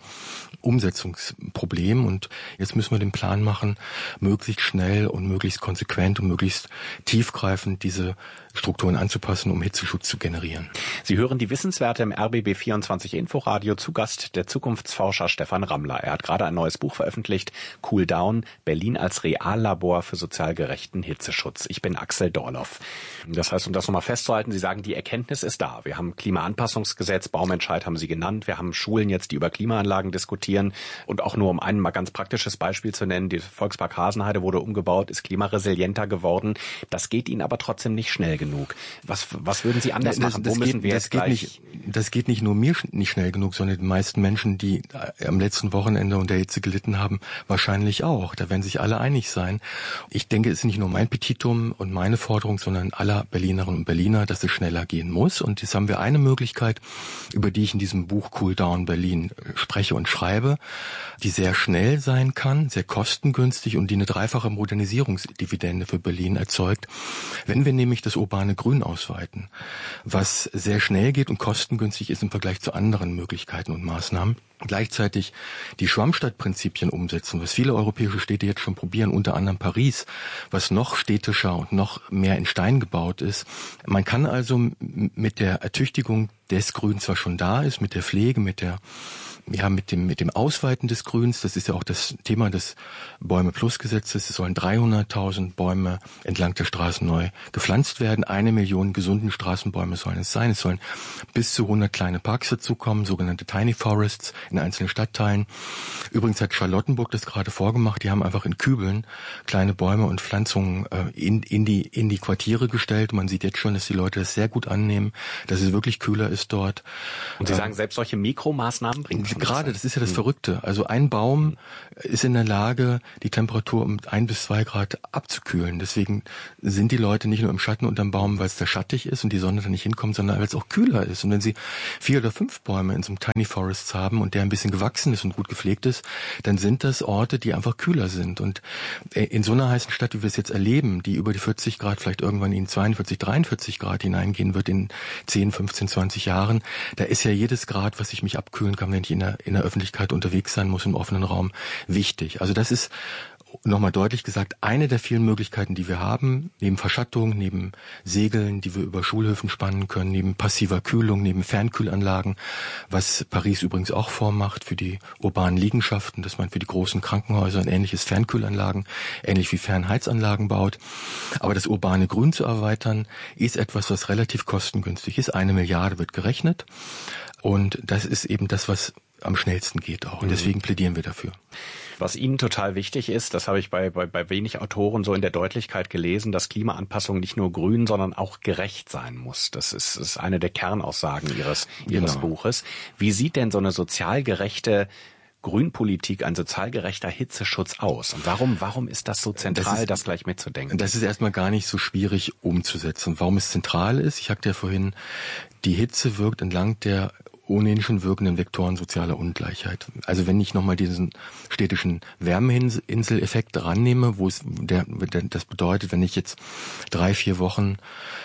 Umsetzungsproblem. Und jetzt müssen wir den Plan machen, möglichst schnell und möglichst konsequent und möglichst tiefgreifend diese Strukturen anzupassen, um Hitzeschutz zu generieren. Sie hören die Wissenswerte im R B B vierundzwanzig Inforadio. Zu Gast der Zukunftsforscher Stefan Rammler. Er hat gerade ein neues Buch veröffentlicht, Cool Down, Berlin als Reallabor für sozial gerechten Hitzeschutz. Ich bin Axel Dorloff. Das heißt, um das nochmal festzuhalten, Sie sagen, die Erkenntnis ist da. Wir haben Klimaanpassungsgesetz, Baumentscheid haben Sie genannt. Wir haben Schulen jetzt, die über Klimaanlagen diskutieren. Und auch nur um ein mal ganz praktisches Beispiel zu nennen, die Volkspark Hasenheide wurde umgebaut, ist klimaresilienter geworden. Das geht Ihnen aber trotzdem nicht schnell genug. Was, was würden Sie anders das, machen? Das Wo müssen geht, wir das jetzt geht gleich... Nicht, das geht nicht nur mir nicht schnell genug, sondern den meisten Menschen, die am letzten Wochenende unter Hitze gelitten haben, wahrscheinlich auch. Da werden sich alle einig sein. Ich denke, es ist nicht nur mein Petitum und meine Forderung, sondern aller Berlinerinnen und Berliner, dass es schneller gehen muss. Und jetzt haben wir eine Möglichkeit, über die ich in diesem Buch Cool Down Berlin spreche und schreibe, die sehr schnell sein kann, sehr kostengünstig und die eine dreifache Modernisierungsdividende für Berlin erzeugt. Wenn wir nämlich das urbane Grün ausweiten, was sehr schnell geht und kostengünstig ist im Vergleich zu anderen Möglichkeiten und Maßnahmen, gleichzeitig die Schwammstadtprinzipien umsetzen, was viele europäische Städte jetzt schon probieren, unter anderem Paris, was noch städtischer und noch mehr in Stein gebaut ist. Man kann also mit der Ertüchtigung des Grüns, was schon da ist, mit der Pflege, mit der ja, mit dem, mit dem Ausweiten des Grüns, das ist ja auch das Thema des Bäume-Plus-Gesetzes, es sollen dreihunderttausend Bäume entlang der Straßen neu gepflanzt werden. Eine Million gesunden Straßenbäume sollen es sein. Es sollen bis zu hundert kleine Parks dazukommen, sogenannte Tiny Forests in einzelnen Stadtteilen. Übrigens hat Charlottenburg das gerade vorgemacht. Die haben einfach in Kübeln kleine Bäume und Pflanzungen äh, in, in die, in die Quartiere gestellt. Man sieht jetzt schon, dass die Leute das sehr gut annehmen, dass es wirklich kühler ist dort. Und Sie ähm, sagen, selbst solche Mikromaßnahmen bringen schon gerade, was. Das ist ja das Verrückte. Also ein Baum ist in der Lage, die Temperatur um ein bis zwei Grad abzukühlen. Deswegen sind die Leute nicht nur im Schatten unterm Baum, weil es da schattig ist und die Sonne da nicht hinkommt, sondern weil es auch kühler ist. Und wenn Sie vier oder fünf Bäume in so einem Tiny Forest haben und der ein bisschen gewachsen ist und gut gepflegt ist, dann sind das Orte, die einfach kühler sind. Und in so einer heißen Stadt, wie wir es jetzt erleben, die über die vierzig Grad, vielleicht irgendwann in zweiundvierzig, dreiundvierzig Grad hineingehen wird in zehn, fünfzehn, zwanzig Jahren, da ist ja jedes Grad, was ich mich abkühlen kann, wenn ich in der, in der Öffentlichkeit unterwegs sein muss, im offenen Raum, wichtig. Also das ist nochmal deutlich gesagt, eine der vielen Möglichkeiten, die wir haben, neben Verschattung, neben Segeln, die wir über Schulhöfen spannen können, neben passiver Kühlung, neben Fernkühlanlagen, was Paris übrigens auch vormacht für die urbanen Liegenschaften, dass man für die großen Krankenhäuser ein ähnliches Fernkühlanlagen, ähnlich wie Fernheizanlagen baut. Aber das urbane Grün zu erweitern, ist etwas, was relativ kostengünstig ist. Eine Milliarde wird gerechnet. Und das ist eben das, was am schnellsten geht auch. Und deswegen plädieren wir dafür. Was Ihnen total wichtig ist, das habe ich bei, bei, bei wenig Autoren so in der Deutlichkeit gelesen, dass Klimaanpassung nicht nur grün, sondern auch gerecht sein muss. Das ist, ist eine der Kernaussagen Ihres, Ihres genau. Buches. Wie sieht denn so eine sozial gerechte Grünpolitik, ein sozial gerechter Hitzeschutz aus? Und warum, warum ist das so zentral, das, ist, das gleich mitzudenken? Das ist erstmal gar nicht so schwierig umzusetzen. Warum es zentral ist, ich sagte ja vorhin, die Hitze wirkt entlang der ohnehin schon wirkenden Vektoren sozialer Ungleichheit. Also wenn ich nochmal diesen städtischen Wärmeinseleffekt rannehme, wo es der, der, das bedeutet, wenn ich jetzt drei, vier Wochen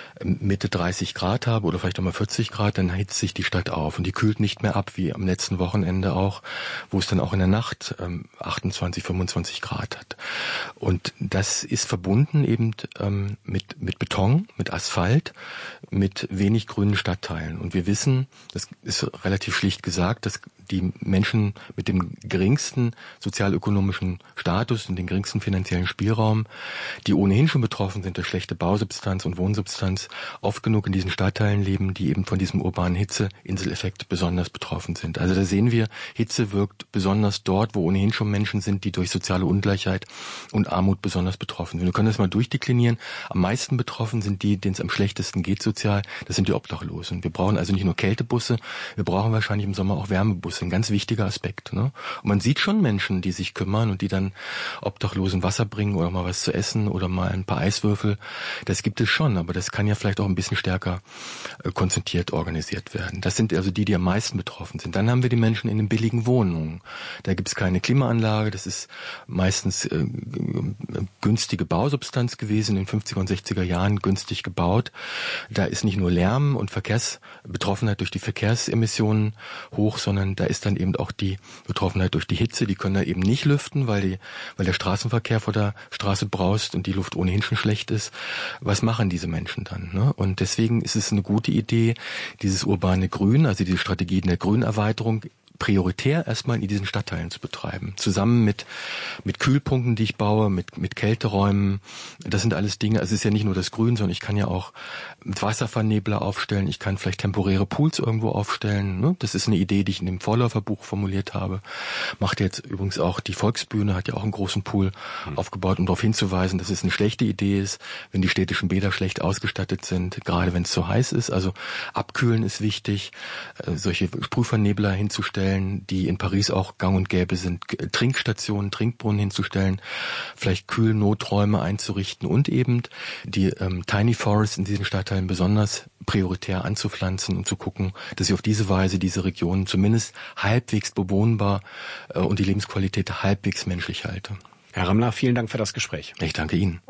Mitte dreißig Grad habe oder vielleicht auch mal vierzig Grad, dann hitzt sich die Stadt auf und die kühlt nicht mehr ab, wie am letzten Wochenende auch, wo es dann auch in der Nacht ähm, achtundzwanzig, fünfundzwanzig Grad hat. Und das ist verbunden eben ähm, mit, mit Beton, mit Asphalt, mit wenig grünen Stadtteilen. Und wir wissen, das ist relativ schlicht gesagt, dass die Menschen mit dem geringsten sozialökonomischen Status und dem geringsten finanziellen Spielraum, die ohnehin schon betroffen sind durch schlechte Bausubstanz und Wohnsubstanz, oft genug in diesen Stadtteilen leben, die eben von diesem urbanen Hitzeinseleffekt besonders betroffen sind. Also da sehen wir, Hitze wirkt besonders dort, wo ohnehin schon Menschen sind, die durch soziale Ungleichheit und Armut besonders betroffen sind. Wir können das mal durchdeklinieren. Am meisten betroffen sind die, denen es am schlechtesten geht sozial. Das sind die Obdachlosen. Wir brauchen also nicht nur Kältebusse, wir brauchen wahrscheinlich im Sommer auch Wärmebusse. Ein ganz wichtiger Aspekt. Ne? Und man sieht schon Menschen, die sich kümmern und die dann Obdachlosen Wasser bringen oder mal was zu essen oder mal ein paar Eiswürfel. Das gibt es schon, aber das kann ja vielleicht auch ein bisschen stärker äh, konzentriert organisiert werden. Das sind also die, die am meisten betroffen sind. Dann haben wir die Menschen in den billigen Wohnungen. Da gibt es keine Klimaanlage, das ist meistens äh, günstige Bausubstanz gewesen, in den fünfziger und sechziger Jahren günstig gebaut. Da ist nicht nur Lärm und Verkehrsbetroffenheit durch die Verkehrsemissionen hoch, sondern da ist dann eben auch die Betroffenheit durch die Hitze. Die können da eben nicht lüften, weil die, weil der Straßenverkehr vor der Straße braust und die Luft ohnehin schon schlecht ist. Was machen diese Menschen dann? Ne? Und deswegen ist es eine gute Idee, dieses urbane Grün, also diese Strategien der Grünerweiterung, prioritär erstmal in diesen Stadtteilen zu betreiben. Zusammen mit mit Kühlpunkten, die ich baue, mit mit Kälteräumen. Das sind alles Dinge. Also es ist ja nicht nur das Grün, sondern ich kann ja auch Wasservernebler aufstellen. Ich kann vielleicht temporäre Pools irgendwo aufstellen. Ne? Das ist eine Idee, die ich in dem Vorläuferbuch formuliert habe. Macht jetzt übrigens auch die Volksbühne, hat ja auch einen großen Pool mhm. aufgebaut, um darauf hinzuweisen, dass es eine schlechte Idee ist, wenn die städtischen Bäder schlecht ausgestattet sind, gerade wenn es zu heiß ist. Also abkühlen ist wichtig, äh, solche Sprühvernebler hinzustellen, die in Paris auch gang und gäbe sind, Trinkstationen, Trinkbrunnen hinzustellen, vielleicht Kühlnoträume einzurichten und eben die ähm, Tiny Forests in diesen Stadtteilen besonders prioritär anzupflanzen und zu gucken, dass ich auf diese Weise diese Regionen zumindest halbwegs bewohnbar äh, und die Lebensqualität halbwegs menschlich halte. Herr Rammler, vielen Dank für das Gespräch. Ich danke Ihnen.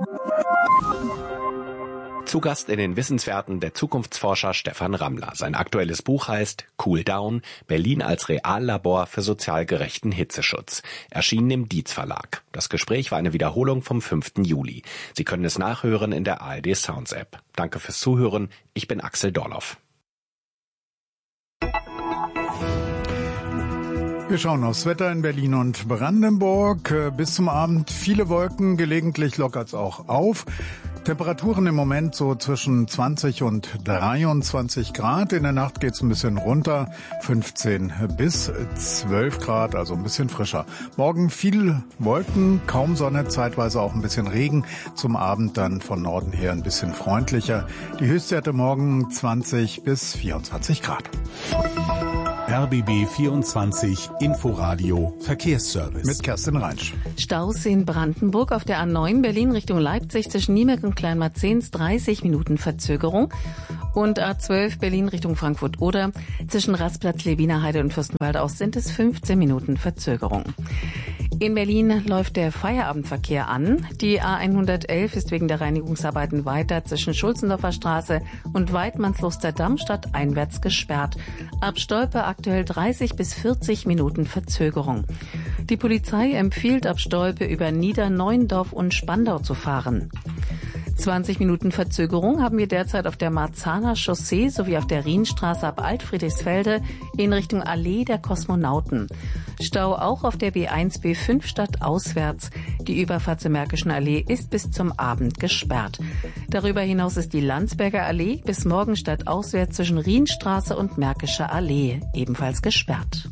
Zu Gast in den Wissenswerten der Zukunftsforscher Stefan Rammler. Sein aktuelles Buch heißt Cool Down, Berlin als Reallabor für sozial gerechten Hitzeschutz. Erschienen im Dietz Verlag. Das Gespräch war eine Wiederholung vom fünften Juli. Sie können es nachhören in der A R D Sounds App. Danke fürs Zuhören. Ich bin Axel Dorloff. Wir schauen aufs Wetter in Berlin und Brandenburg. Bis zum Abend viele Wolken, gelegentlich lockert's auch auf. Temperaturen im Moment so zwischen zwanzig und dreiundzwanzig Grad. In der Nacht geht's ein bisschen runter, fünfzehn bis zwölf Grad, also ein bisschen frischer. Morgen viel Wolken, kaum Sonne, zeitweise auch ein bisschen Regen. Zum Abend dann von Norden her ein bisschen freundlicher. Die Höchstwerte morgen zwanzig bis vierundzwanzig Grad. R B B vierundzwanzig Inforadio Verkehrsservice. Mit Kerstin Reinsch. Staus in Brandenburg auf der A neun Berlin Richtung Leipzig zwischen Niemerk und Kleinmarzens dreißig Minuten Verzögerung. Und A zwölf Berlin Richtung Frankfurt-Oder zwischen Rastplatz, Lebbiner Heide und Fürstenwalde aus sind es fünfzehn Minuten Verzögerung. In Berlin läuft der Feierabendverkehr an. Die A hundertelf ist wegen der Reinigungsarbeiten weiter zwischen Schulzendorfer Straße und Weidmannsluster Damm stadteinwärts gesperrt. Ab Stolpe aktuell dreißig bis vierzig Minuten Verzögerung. Die Polizei empfiehlt ab Stolpe über Niederneuendorf und Spandau zu fahren. zwanzig Minuten Verzögerung haben wir derzeit auf der Marzahner Chaussee sowie auf der Rienstraße ab Altfriedrichsfelde in Richtung Allee der Kosmonauten. Stau auch auf der B eins B fünf stadtauswärts. Die Überfahrt zur Märkischen Allee ist bis zum Abend gesperrt. Darüber hinaus ist die Landsberger Allee bis morgen stadtauswärts zwischen Rienstraße und Märkischer Allee ebenfalls gesperrt.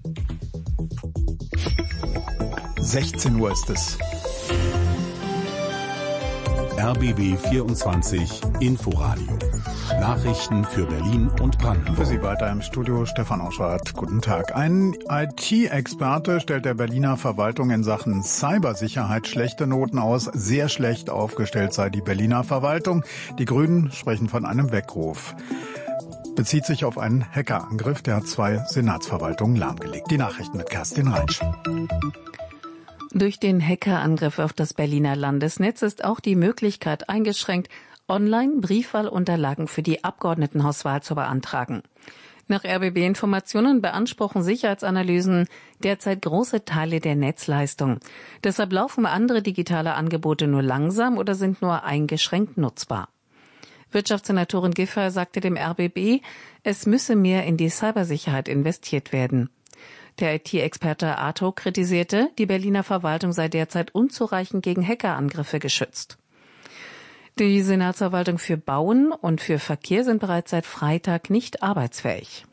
sechzehn Uhr ist es. R B B vierundzwanzig Inforadio. Nachrichten für Berlin und Brandenburg. Für Sie weiter im Studio Stefan Auschwart. Guten Tag. Ein I T-Experte stellt der Berliner Verwaltung in Sachen Cybersicherheit schlechte Noten aus. Sehr schlecht aufgestellt sei die Berliner Verwaltung. Die Grünen sprechen von einem Weckruf. Bezieht sich auf einen Hackerangriff, der hat zwei Senatsverwaltungen lahmgelegt. Die Nachrichten mit Kerstin Reinsch. Durch den Hackerangriff auf das Berliner Landesnetz ist auch die Möglichkeit eingeschränkt, online Briefwahlunterlagen für die Abgeordnetenhauswahl zu beantragen. Nach R B B-Informationen beanspruchen Sicherheitsanalysen derzeit große Teile der Netzleistung. Deshalb laufen andere digitale Angebote nur langsam oder sind nur eingeschränkt nutzbar. Wirtschaftssenatorin Giffey sagte dem R B B, es müsse mehr in die Cybersicherheit investiert werden. Der I T-Experte Arto kritisierte, die Berliner Verwaltung sei derzeit unzureichend gegen Hackerangriffe geschützt. Die Senatsverwaltung für Bauen und für Verkehr sind bereits seit Freitag nicht arbeitsfähig.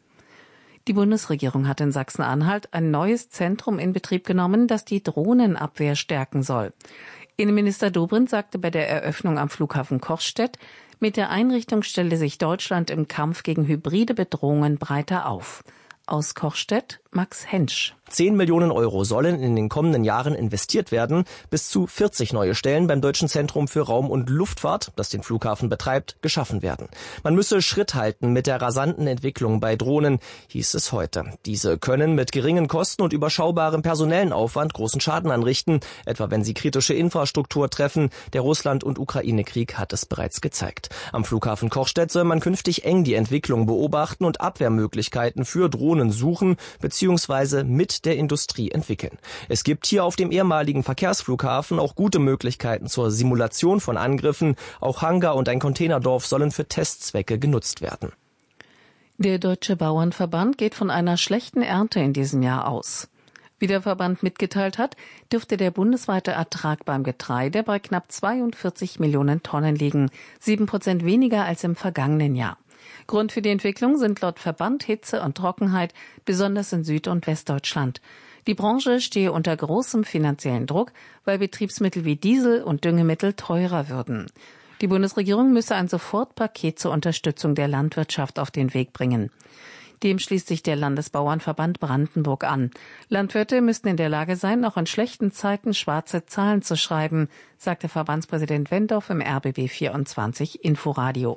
Die Bundesregierung hat in Sachsen-Anhalt ein neues Zentrum in Betrieb genommen, das die Drohnenabwehr stärken soll. Innenminister Dobrindt sagte bei der Eröffnung am Flughafen Cochstedt, mit der Einrichtung stelle sich Deutschland im Kampf gegen hybride Bedrohungen breiter auf. Aus Cochstedt, Max Hensch. Zehn Millionen Euro sollen in den kommenden Jahren investiert werden. Bis zu vierzig neue Stellen beim Deutschen Zentrum für Raum- und Luftfahrt, das den Flughafen betreibt, geschaffen werden. Man müsse Schritt halten mit der rasanten Entwicklung bei Drohnen, hieß es heute. Diese können mit geringen Kosten und überschaubarem personellen Aufwand großen Schaden anrichten, etwa wenn sie kritische Infrastruktur treffen. Der Russland- und Ukraine-Krieg hat es bereits gezeigt. Am Flughafen Cochstedt soll man künftig eng die Entwicklung beobachten und Abwehrmöglichkeiten für Drohnen suchen bzw. mit der Industrie entwickeln. Es gibt hier auf dem ehemaligen Verkehrsflughafen auch gute Möglichkeiten zur Simulation von Angriffen. Auch Hangar und ein Containerdorf sollen für Testzwecke genutzt werden. Der Deutsche Bauernverband geht von einer schlechten Ernte in diesem Jahr aus. Wie der Verband mitgeteilt hat, dürfte der bundesweite Ertrag beim Getreide bei knapp zweiundvierzig Millionen Tonnen liegen, sieben Prozent weniger als im vergangenen Jahr. Grund für die Entwicklung sind laut Verband Hitze und Trockenheit, besonders in Süd- und Westdeutschland. Die Branche stehe unter großem finanziellen Druck, weil Betriebsmittel wie Diesel und Düngemittel teurer würden. Die Bundesregierung müsse ein Sofortpaket zur Unterstützung der Landwirtschaft auf den Weg bringen. Dem schließt sich der Landesbauernverband Brandenburg an. Landwirte müssten in der Lage sein, auch in schlechten Zeiten schwarze Zahlen zu schreiben, sagte Verbandspräsident Wendorf im R B B vierundzwanzig Inforadio.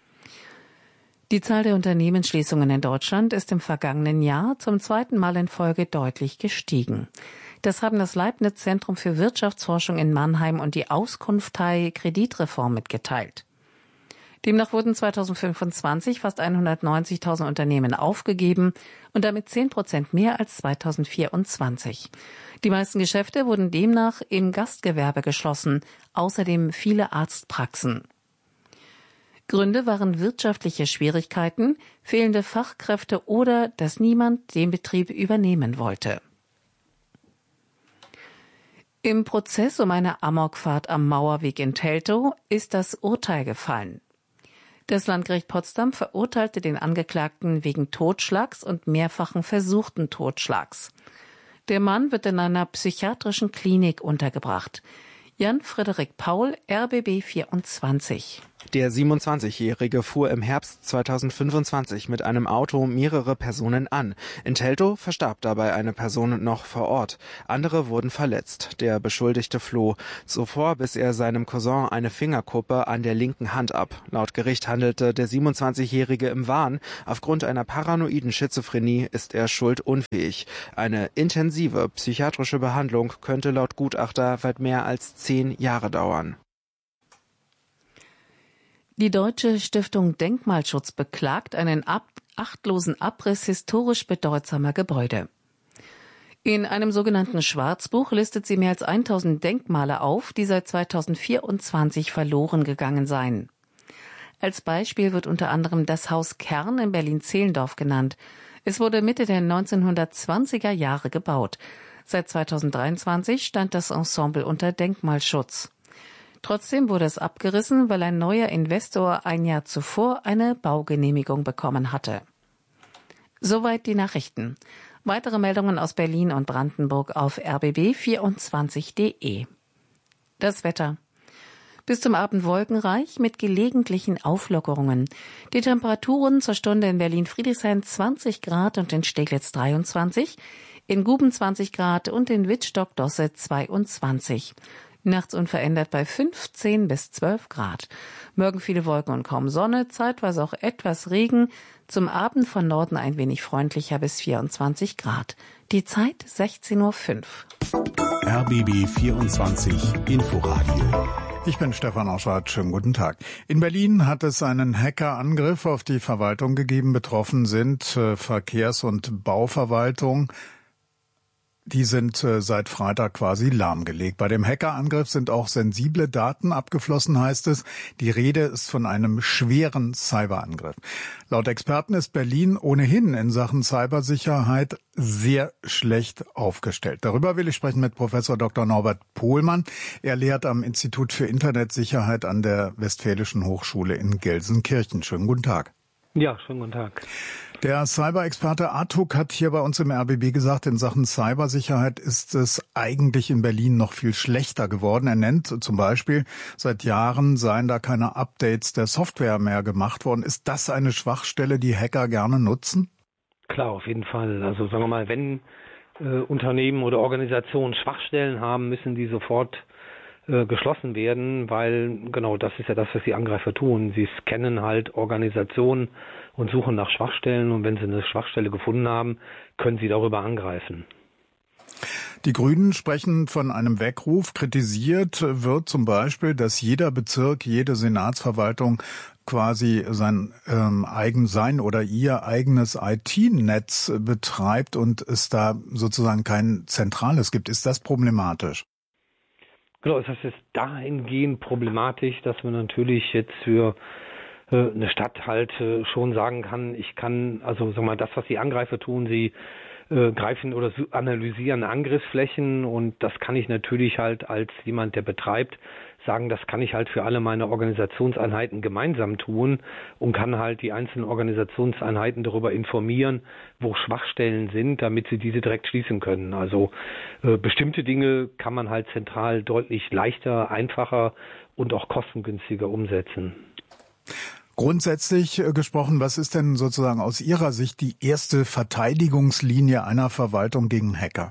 Die Zahl der Unternehmensschließungen in Deutschland ist im vergangenen Jahr zum zweiten Mal in Folge deutlich gestiegen. Das haben das Leibniz Zentrum für Wirtschaftsforschung in Mannheim und die Auskunftei Kreditreform mitgeteilt. Demnach wurden zweitausendfünfundzwanzig fast hundertneunzigtausend Unternehmen aufgegeben und damit zehn Prozent mehr als zweitausendvierundzwanzig. Die meisten Geschäfte wurden demnach im Gastgewerbe geschlossen, außerdem viele Arztpraxen. Gründe waren wirtschaftliche Schwierigkeiten, fehlende Fachkräfte oder dass niemand den Betrieb übernehmen wollte. Im Prozess um eine Amokfahrt am Mauerweg in Teltow ist das Urteil gefallen. Das Landgericht Potsdam verurteilte den Angeklagten wegen Totschlags und mehrfachen versuchten Totschlags. Der Mann wird in einer psychiatrischen Klinik untergebracht. Jan-Frederik Paul, R B B vierundzwanzig. Der siebenundzwanzigjährige fuhr im Herbst zweitausendfünfundzwanzig mit einem Auto mehrere Personen an. In Teltow verstarb dabei eine Person noch vor Ort. Andere wurden verletzt. Der Beschuldigte floh. Zuvor biss er seinem Cousin eine Fingerkuppe an der linken Hand ab. Laut Gericht handelte der siebenundzwanzigjährige im Wahn. Aufgrund einer paranoiden Schizophrenie ist er schuldunfähig. Eine intensive psychiatrische Behandlung könnte laut Gutachter weit mehr als zehn Jahre dauern. Die Deutsche Stiftung Denkmalschutz beklagt einen ab- achtlosen Abriss historisch bedeutsamer Gebäude. In einem sogenannten Schwarzbuch listet sie mehr als tausend Denkmale auf, die seit zweitausendvierundzwanzig verloren gegangen seien. Als Beispiel wird unter anderem das Haus Kern in Berlin-Zehlendorf genannt. Es wurde Mitte der neunzehnhundertzwanziger Jahre gebaut. Seit zweitausenddreiundzwanzig stand das Ensemble unter Denkmalschutz. Trotzdem wurde es abgerissen, weil ein neuer Investor ein Jahr zuvor eine Baugenehmigung bekommen hatte. Soweit die Nachrichten. Weitere Meldungen aus Berlin und Brandenburg auf r b b vierundzwanzig punkt d e. Das Wetter. Bis zum Abend wolkenreich mit gelegentlichen Auflockerungen. Die Temperaturen zur Stunde in Berlin-Friedrichshain zwanzig Grad und in Steglitz dreiundzwanzig, in Guben zwanzig Grad und in Wittstock-Dosse zweiundzwanzig. Nachts unverändert bei fünfzehn bis zwölf Grad. Morgen viele Wolken und kaum Sonne, zeitweise auch etwas Regen. Zum Abend von Norden ein wenig freundlicher bis vierundzwanzig Grad. Die Zeit sechzehn Uhr fünf. R B B vierundzwanzig Inforadio. Ich bin Stefan Auschwart. Schönen guten Tag. In Berlin hat es einen Hackerangriff auf die Verwaltung gegeben. Betroffen sind äh, Verkehrs- und Bauverwaltung. Die sind äh, seit Freitag quasi lahmgelegt. Bei dem Hackerangriff sind auch sensible Daten abgeflossen, heißt es. Die Rede ist von einem schweren Cyberangriff. Laut Experten ist Berlin ohnehin in Sachen Cybersicherheit sehr schlecht aufgestellt. Darüber will ich sprechen mit Professor Doktor Norbert Pohlmann. Er lehrt am Institut für Internetsicherheit an der Westfälischen Hochschule in Gelsenkirchen. Schönen guten Tag. Ja, schönen guten Tag. Der Cyber-Experte Artuk hat hier bei uns im R B B gesagt, in Sachen Cybersicherheit ist es eigentlich in Berlin noch viel schlechter geworden. Er nennt zum Beispiel, seit Jahren seien da keine Updates der Software mehr gemacht worden. Ist das eine Schwachstelle, die Hacker gerne nutzen? Klar, auf jeden Fall. Also sagen wir mal, wenn äh, Unternehmen oder Organisationen Schwachstellen haben, müssen die sofort äh, geschlossen werden, weil genau das ist ja das, was die Angreifer tun. Sie scannen halt Organisationen und suchen nach Schwachstellen, und wenn sie eine Schwachstelle gefunden haben, können sie darüber angreifen. Die Grünen sprechen von einem Weckruf. Kritisiert wird zum Beispiel, dass jeder Bezirk, jede Senatsverwaltung quasi sein ähm, eigen sein oder ihr eigenes I T-Netz betreibt und es da sozusagen kein zentrales gibt. Ist das problematisch? Genau, das ist dahingehend problematisch, dass man natürlich jetzt für eine Stadt halt schon sagen kann, ich kann, also sag mal, das, was die Angreifer tun, sie äh, greifen oder analysieren Angriffsflächen, und das kann ich natürlich halt als jemand, der betreibt, sagen, das kann ich halt für alle meine Organisationseinheiten gemeinsam tun und kann halt die einzelnen Organisationseinheiten darüber informieren, wo Schwachstellen sind, damit sie diese direkt schließen können. Also äh, bestimmte Dinge kann man halt zentral deutlich leichter, einfacher und auch kostengünstiger umsetzen. Grundsätzlich gesprochen, was ist denn sozusagen aus Ihrer Sicht die erste Verteidigungslinie einer Verwaltung gegen Hacker?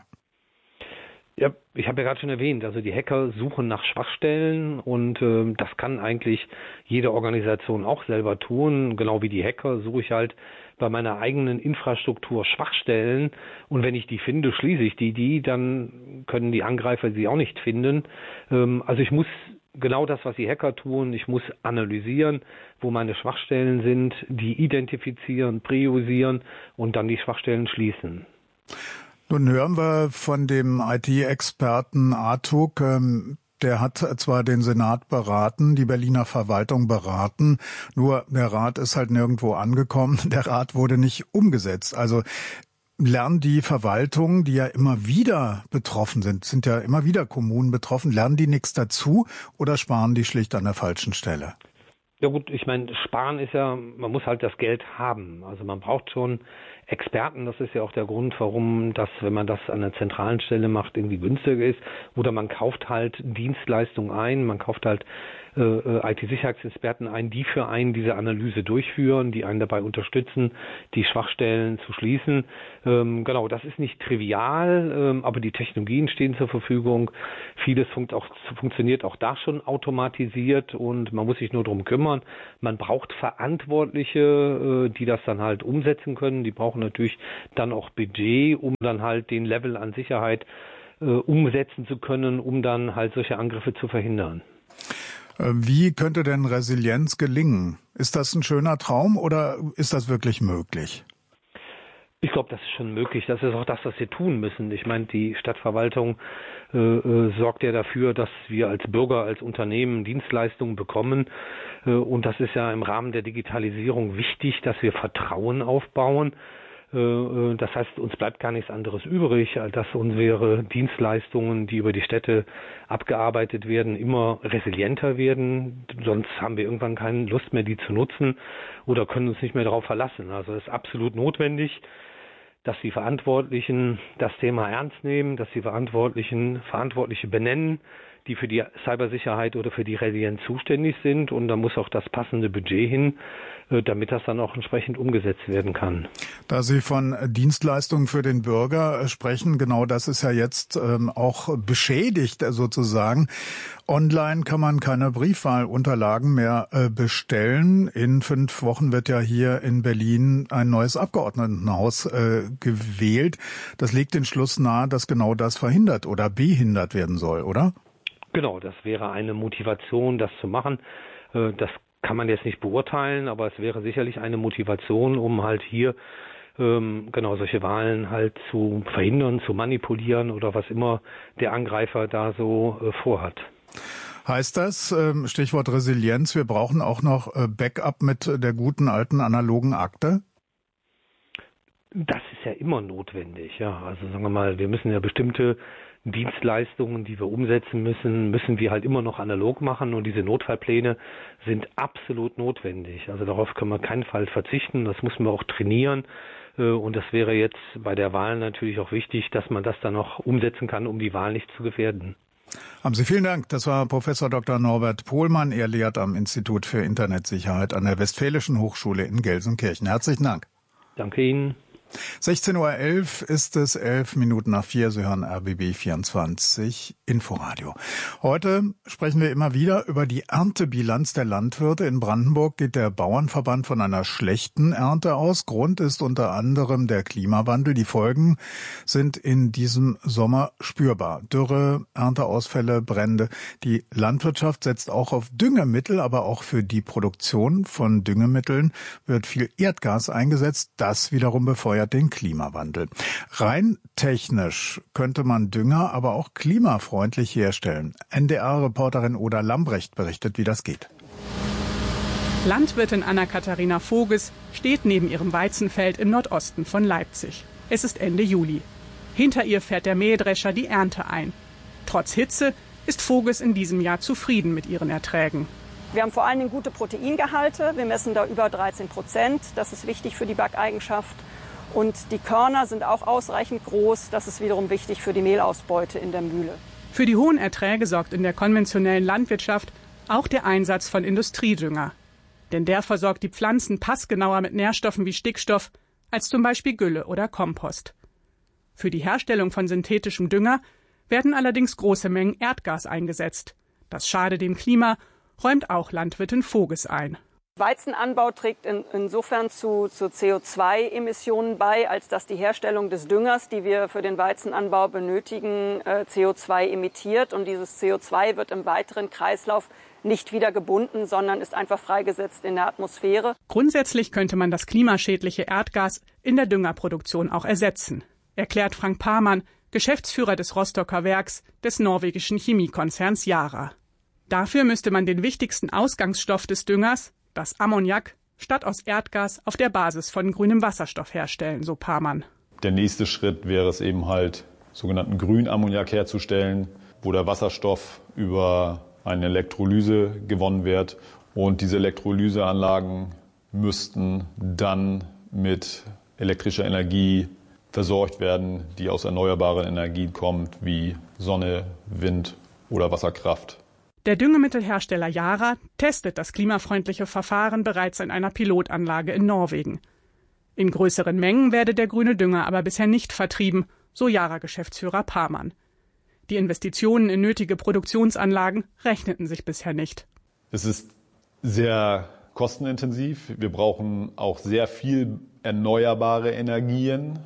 Ja, ich habe ja gerade schon erwähnt, also die Hacker suchen nach Schwachstellen, und äh, das kann eigentlich jede Organisation auch selber tun. Genau wie die Hacker suche ich halt bei meiner eigenen Infrastruktur Schwachstellen, und wenn ich die finde, schließe ich die, die, dann können die Angreifer sie auch nicht finden. Ähm, also ich muss genau das, was die Hacker tun, ich muss analysieren, wo meine Schwachstellen sind, die identifizieren, priorisieren und dann die Schwachstellen schließen. Nun hören wir von dem I T-Experten Artuk, der hat zwar den Senat beraten, die Berliner Verwaltung beraten, nur der Rat ist halt nirgendwo angekommen. Der Rat wurde nicht umgesetzt. Also lernen die Verwaltungen, die ja immer wieder betroffen sind, sind ja immer wieder Kommunen betroffen, lernen die nichts dazu oder sparen die schlicht an der falschen Stelle? Ja gut, ich meine, sparen ist ja, man muss halt das Geld haben. Also man braucht schon Experten. Das ist ja auch der Grund, warum das, wenn man das an der zentralen Stelle macht, irgendwie günstiger ist. Oder man kauft halt Dienstleistungen ein, man kauft halt äh, I T-Sicherheitsexperten ein, die für einen diese Analyse durchführen, die einen dabei unterstützen, die Schwachstellen zu schließen. Ähm, genau, das ist nicht trivial, ähm, aber die Technologien stehen zur Verfügung. Vieles funkt auch, funktioniert auch da schon automatisiert und man muss sich nur drum kümmern. Man braucht Verantwortliche, äh, die das dann halt umsetzen können. Die brauchen natürlich dann auch Budget, um dann halt den Level an Sicherheit äh, umsetzen zu können, um dann halt solche Angriffe zu verhindern. Wie könnte denn Resilienz gelingen? Ist das ein schöner Traum oder ist das wirklich möglich? Ich glaube, das ist schon möglich. Das ist auch das, was wir tun müssen. Ich meine, die Stadtverwaltung äh, äh, sorgt ja dafür, dass wir als Bürger, als Unternehmen Dienstleistungen bekommen. Äh, und das ist ja im Rahmen der Digitalisierung wichtig, dass wir Vertrauen aufbauen. Das heißt, uns bleibt gar nichts anderes übrig, als dass unsere Dienstleistungen, die über die Städte abgearbeitet werden, immer resilienter werden. Sonst haben wir irgendwann keine Lust mehr, die zu nutzen oder können uns nicht mehr darauf verlassen. Also es ist absolut notwendig, dass die Verantwortlichen das Thema ernst nehmen, dass die Verantwortlichen Verantwortliche benennen, die für die Cybersicherheit oder für die Resilienz zuständig sind. Und da muss auch das passende Budget hin, damit das dann auch entsprechend umgesetzt werden kann. Da Sie von Dienstleistungen für den Bürger sprechen, genau das ist ja jetzt ähm, auch beschädigt sozusagen. Online kann man keine Briefwahlunterlagen mehr äh, bestellen. In fünf Wochen wird ja hier in Berlin ein neues Abgeordnetenhaus äh, gewählt. Das legt den Schluss nahe, dass genau das verhindert oder behindert werden soll, oder? Genau, das wäre eine Motivation, das zu machen. Äh, das kann man jetzt nicht beurteilen, aber es wäre sicherlich eine Motivation, um halt hier ähm, genau solche Wahlen halt zu verhindern, zu manipulieren oder was immer der Angreifer da so äh, vorhat. Heißt das, ähm, Stichwort Resilienz, wir brauchen auch noch äh, Backup mit der guten alten analogen Akte? Das ist ja immer notwendig, ja. Also sagen wir mal, wir müssen ja bestimmte Dienstleistungen, die wir umsetzen müssen, müssen wir halt immer noch analog machen und diese Notfallpläne sind absolut notwendig. Also darauf können wir keinen Fall verzichten, das müssen wir auch trainieren und das wäre jetzt bei der Wahl natürlich auch wichtig, dass man das dann noch umsetzen kann, um die Wahl nicht zu gefährden. Haben Sie vielen Dank. Das war Professor Doktor Norbert Pohlmann. Er lehrt am Institut für Internetsicherheit an der Westfälischen Hochschule in Gelsenkirchen. Herzlichen Dank. Danke Ihnen. sechzehn Uhr elf ist es, elf Minuten nach vier. Sie hören R B B vierundzwanzig Inforadio. Heute sprechen wir immer wieder über die Erntebilanz der Landwirte. In Brandenburg geht der Bauernverband von einer schlechten Ernte aus. Grund ist unter anderem der Klimawandel. Die Folgen sind in diesem Sommer spürbar. Dürre, Ernteausfälle, Brände. Die Landwirtschaft setzt auch auf Düngemittel, aber auch für die Produktion von Düngemitteln wird viel Erdgas eingesetzt. Das wiederum befeuert den Klimawandel. Rein technisch könnte man Dünger aber auch klimafreundlich herstellen. N D R-Reporterin Oda Lambrecht berichtet, wie das geht. Landwirtin Anna-Katharina Voges steht neben ihrem Weizenfeld im Nordosten von Leipzig. Es ist Ende Juli. Hinter ihr fährt der Mähdrescher die Ernte ein. Trotz Hitze ist Voges in diesem Jahr zufrieden mit ihren Erträgen. Wir haben vor allen Dingen gute Proteingehalte. Wir messen da über dreizehn Prozent. Das ist wichtig für die Backeigenschaft. Und die Körner sind auch ausreichend groß. Das ist wiederum wichtig für die Mehlausbeute in der Mühle. Für die hohen Erträge sorgt in der konventionellen Landwirtschaft auch der Einsatz von Industriedünger. Denn der versorgt die Pflanzen passgenauer mit Nährstoffen wie Stickstoff als zum Beispiel Gülle oder Kompost. Für die Herstellung von synthetischem Dünger werden allerdings große Mengen Erdgas eingesetzt. Das schadet dem Klima, räumt auch Landwirtin Voges ein. Weizenanbau trägt in, insofern zu, zu C O zwei Emissionen bei, als dass die Herstellung des Düngers, die wir für den Weizenanbau benötigen, äh, C O zwei emittiert. Und dieses C O zwei wird im weiteren Kreislauf nicht wieder gebunden, sondern ist einfach freigesetzt in der Atmosphäre. Grundsätzlich könnte man das klimaschädliche Erdgas in der Düngerproduktion auch ersetzen, erklärt Frank Pamann, Geschäftsführer des Rostocker Werks des norwegischen Chemiekonzerns Yara. Dafür müsste man den wichtigsten Ausgangsstoff des Düngers, das Ammoniak, statt aus Erdgas auf der Basis von grünem Wasserstoff herstellen, so Parmann. Der nächste Schritt wäre es eben halt, sogenannten Grünammoniak herzustellen, wo der Wasserstoff über eine Elektrolyse gewonnen wird. Und diese Elektrolyseanlagen müssten dann mit elektrischer Energie versorgt werden, die aus erneuerbaren Energien kommt, wie Sonne, Wind oder Wasserkraft. Der Düngemittelhersteller Yara testet das klimafreundliche Verfahren bereits in einer Pilotanlage in Norwegen. In größeren Mengen werde der grüne Dünger aber bisher nicht vertrieben, so Yara-Geschäftsführer Parmann. Die Investitionen in nötige Produktionsanlagen rechneten sich bisher nicht. Es ist sehr kostenintensiv. Wir brauchen auch sehr viel erneuerbare Energien.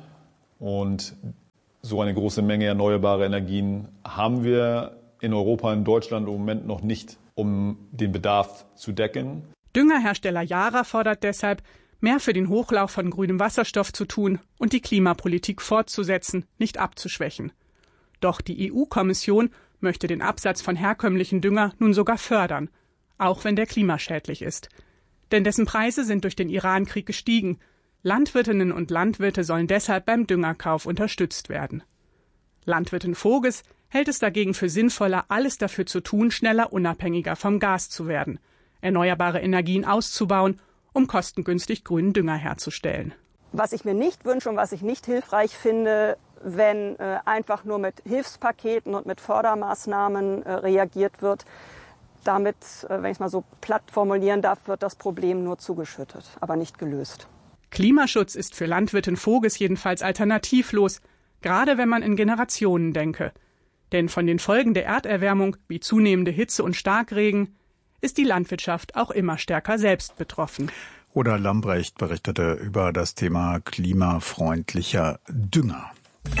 Und so eine große Menge erneuerbare Energien haben wir in Europa, in Deutschland im Moment noch nicht, um den Bedarf zu decken. Düngerhersteller Yara fordert deshalb, mehr für den Hochlauf von grünem Wasserstoff zu tun und die Klimapolitik fortzusetzen, nicht abzuschwächen. Doch die E U-Kommission möchte den Absatz von herkömmlichen Dünger nun sogar fördern, auch wenn der klimaschädlich ist. Denn dessen Preise sind durch den Iran-Krieg gestiegen. Landwirtinnen und Landwirte sollen deshalb beim Düngerkauf unterstützt werden. Landwirtin Voges hält es dagegen für sinnvoller, alles dafür zu tun, schneller unabhängiger vom Gas zu werden, erneuerbare Energien auszubauen, um kostengünstig grünen Dünger herzustellen. Was ich mir nicht wünsche und was ich nicht hilfreich finde, wenn äh, einfach nur mit Hilfspaketen und mit Fördermaßnahmen äh, reagiert wird. Damit, äh, wenn ich es mal so platt formulieren darf, wird das Problem nur zugeschüttet, aber nicht gelöst. Klimaschutz ist für Landwirtin Voges jedenfalls alternativlos, gerade wenn man in Generationen denke. Denn von den Folgen der Erderwärmung, wie zunehmende Hitze und Starkregen, ist die Landwirtschaft auch immer stärker selbst betroffen. Oder Lambrecht berichtete über das Thema klimafreundlicher Dünger.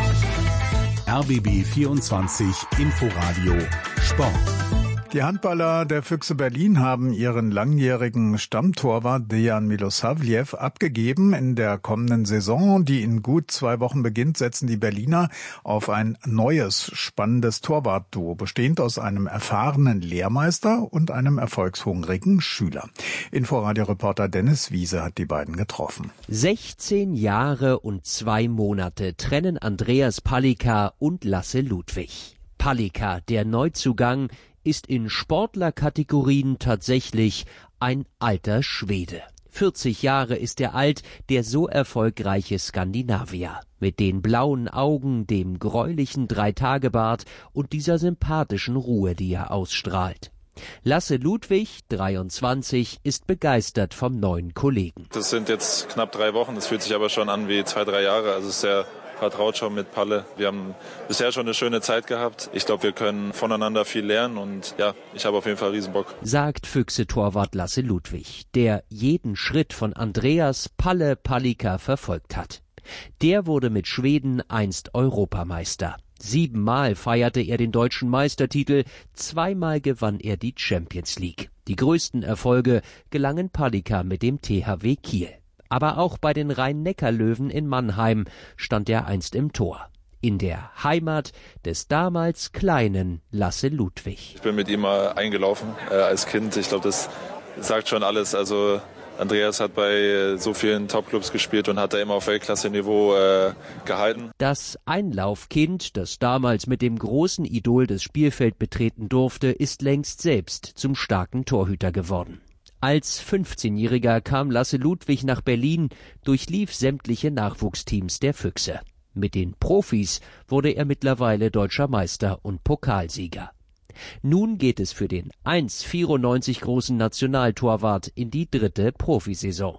R B B vierundzwanzig Inforadio Sport. Die Handballer der Füchse Berlin haben ihren langjährigen Stammtorwart Dejan Milosavljev abgegeben. In der kommenden Saison, die in gut zwei Wochen beginnt, setzen die Berliner auf ein neues, spannendes Torwartduo, bestehend aus einem erfahrenen Lehrmeister und einem erfolgshungrigen Schüler. Inforadio-Reporter Dennis Wiese hat die beiden getroffen. sechzehn Jahre und zwei Monate trennen Andreas Palicka und Lasse Ludwig. Palicka, der Neuzugang, ist in Sportlerkategorien tatsächlich ein alter Schwede. vierzig Jahre ist er alt, der so erfolgreiche Skandinavier. Mit den blauen Augen, dem gräulichen Dreitagebart und dieser sympathischen Ruhe, die er ausstrahlt. Lasse Ludwig, dreiundzwanzig, ist begeistert vom neuen Kollegen. Das sind jetzt knapp drei Wochen, das fühlt sich aber schon an wie zwei, drei Jahre. Also es ist sehr vertraut schon mit Palle. Wir haben bisher schon eine schöne Zeit gehabt. Ich glaube, wir können voneinander viel lernen und ja, ich habe auf jeden Fall riesen Bock. Sagt Füchse-Torwart Lasse Ludwig, der jeden Schritt von Andreas Palle Palicka verfolgt hat. Der wurde mit Schweden einst Europameister. Siebenmal feierte er den deutschen Meistertitel, zweimal gewann er die Champions League. Die größten Erfolge gelangen Palicka mit dem T H W Kiel. Aber auch bei den Rhein-Neckar-Löwen in Mannheim stand er einst im Tor. In der Heimat des damals kleinen Lasse Ludwig. Ich bin mit ihm mal eingelaufen äh, als Kind. Ich glaube, das sagt schon alles. Also Andreas hat bei so vielen Topclubs gespielt und hat da immer auf Weltklasse-Niveau äh, gehalten. Das Einlaufkind, das damals mit dem großen Idol das Spielfeld betreten durfte, ist längst selbst zum starken Torhüter geworden. Als fünfzehnjähriger kam Lasse Ludwig nach Berlin, durchlief sämtliche Nachwuchsteams der Füchse. Mit den Profis wurde er mittlerweile deutscher Meister und Pokalsieger. Nun geht es für den eins Komma vierundneunzig großen Nationaltorwart in die dritte Profisaison.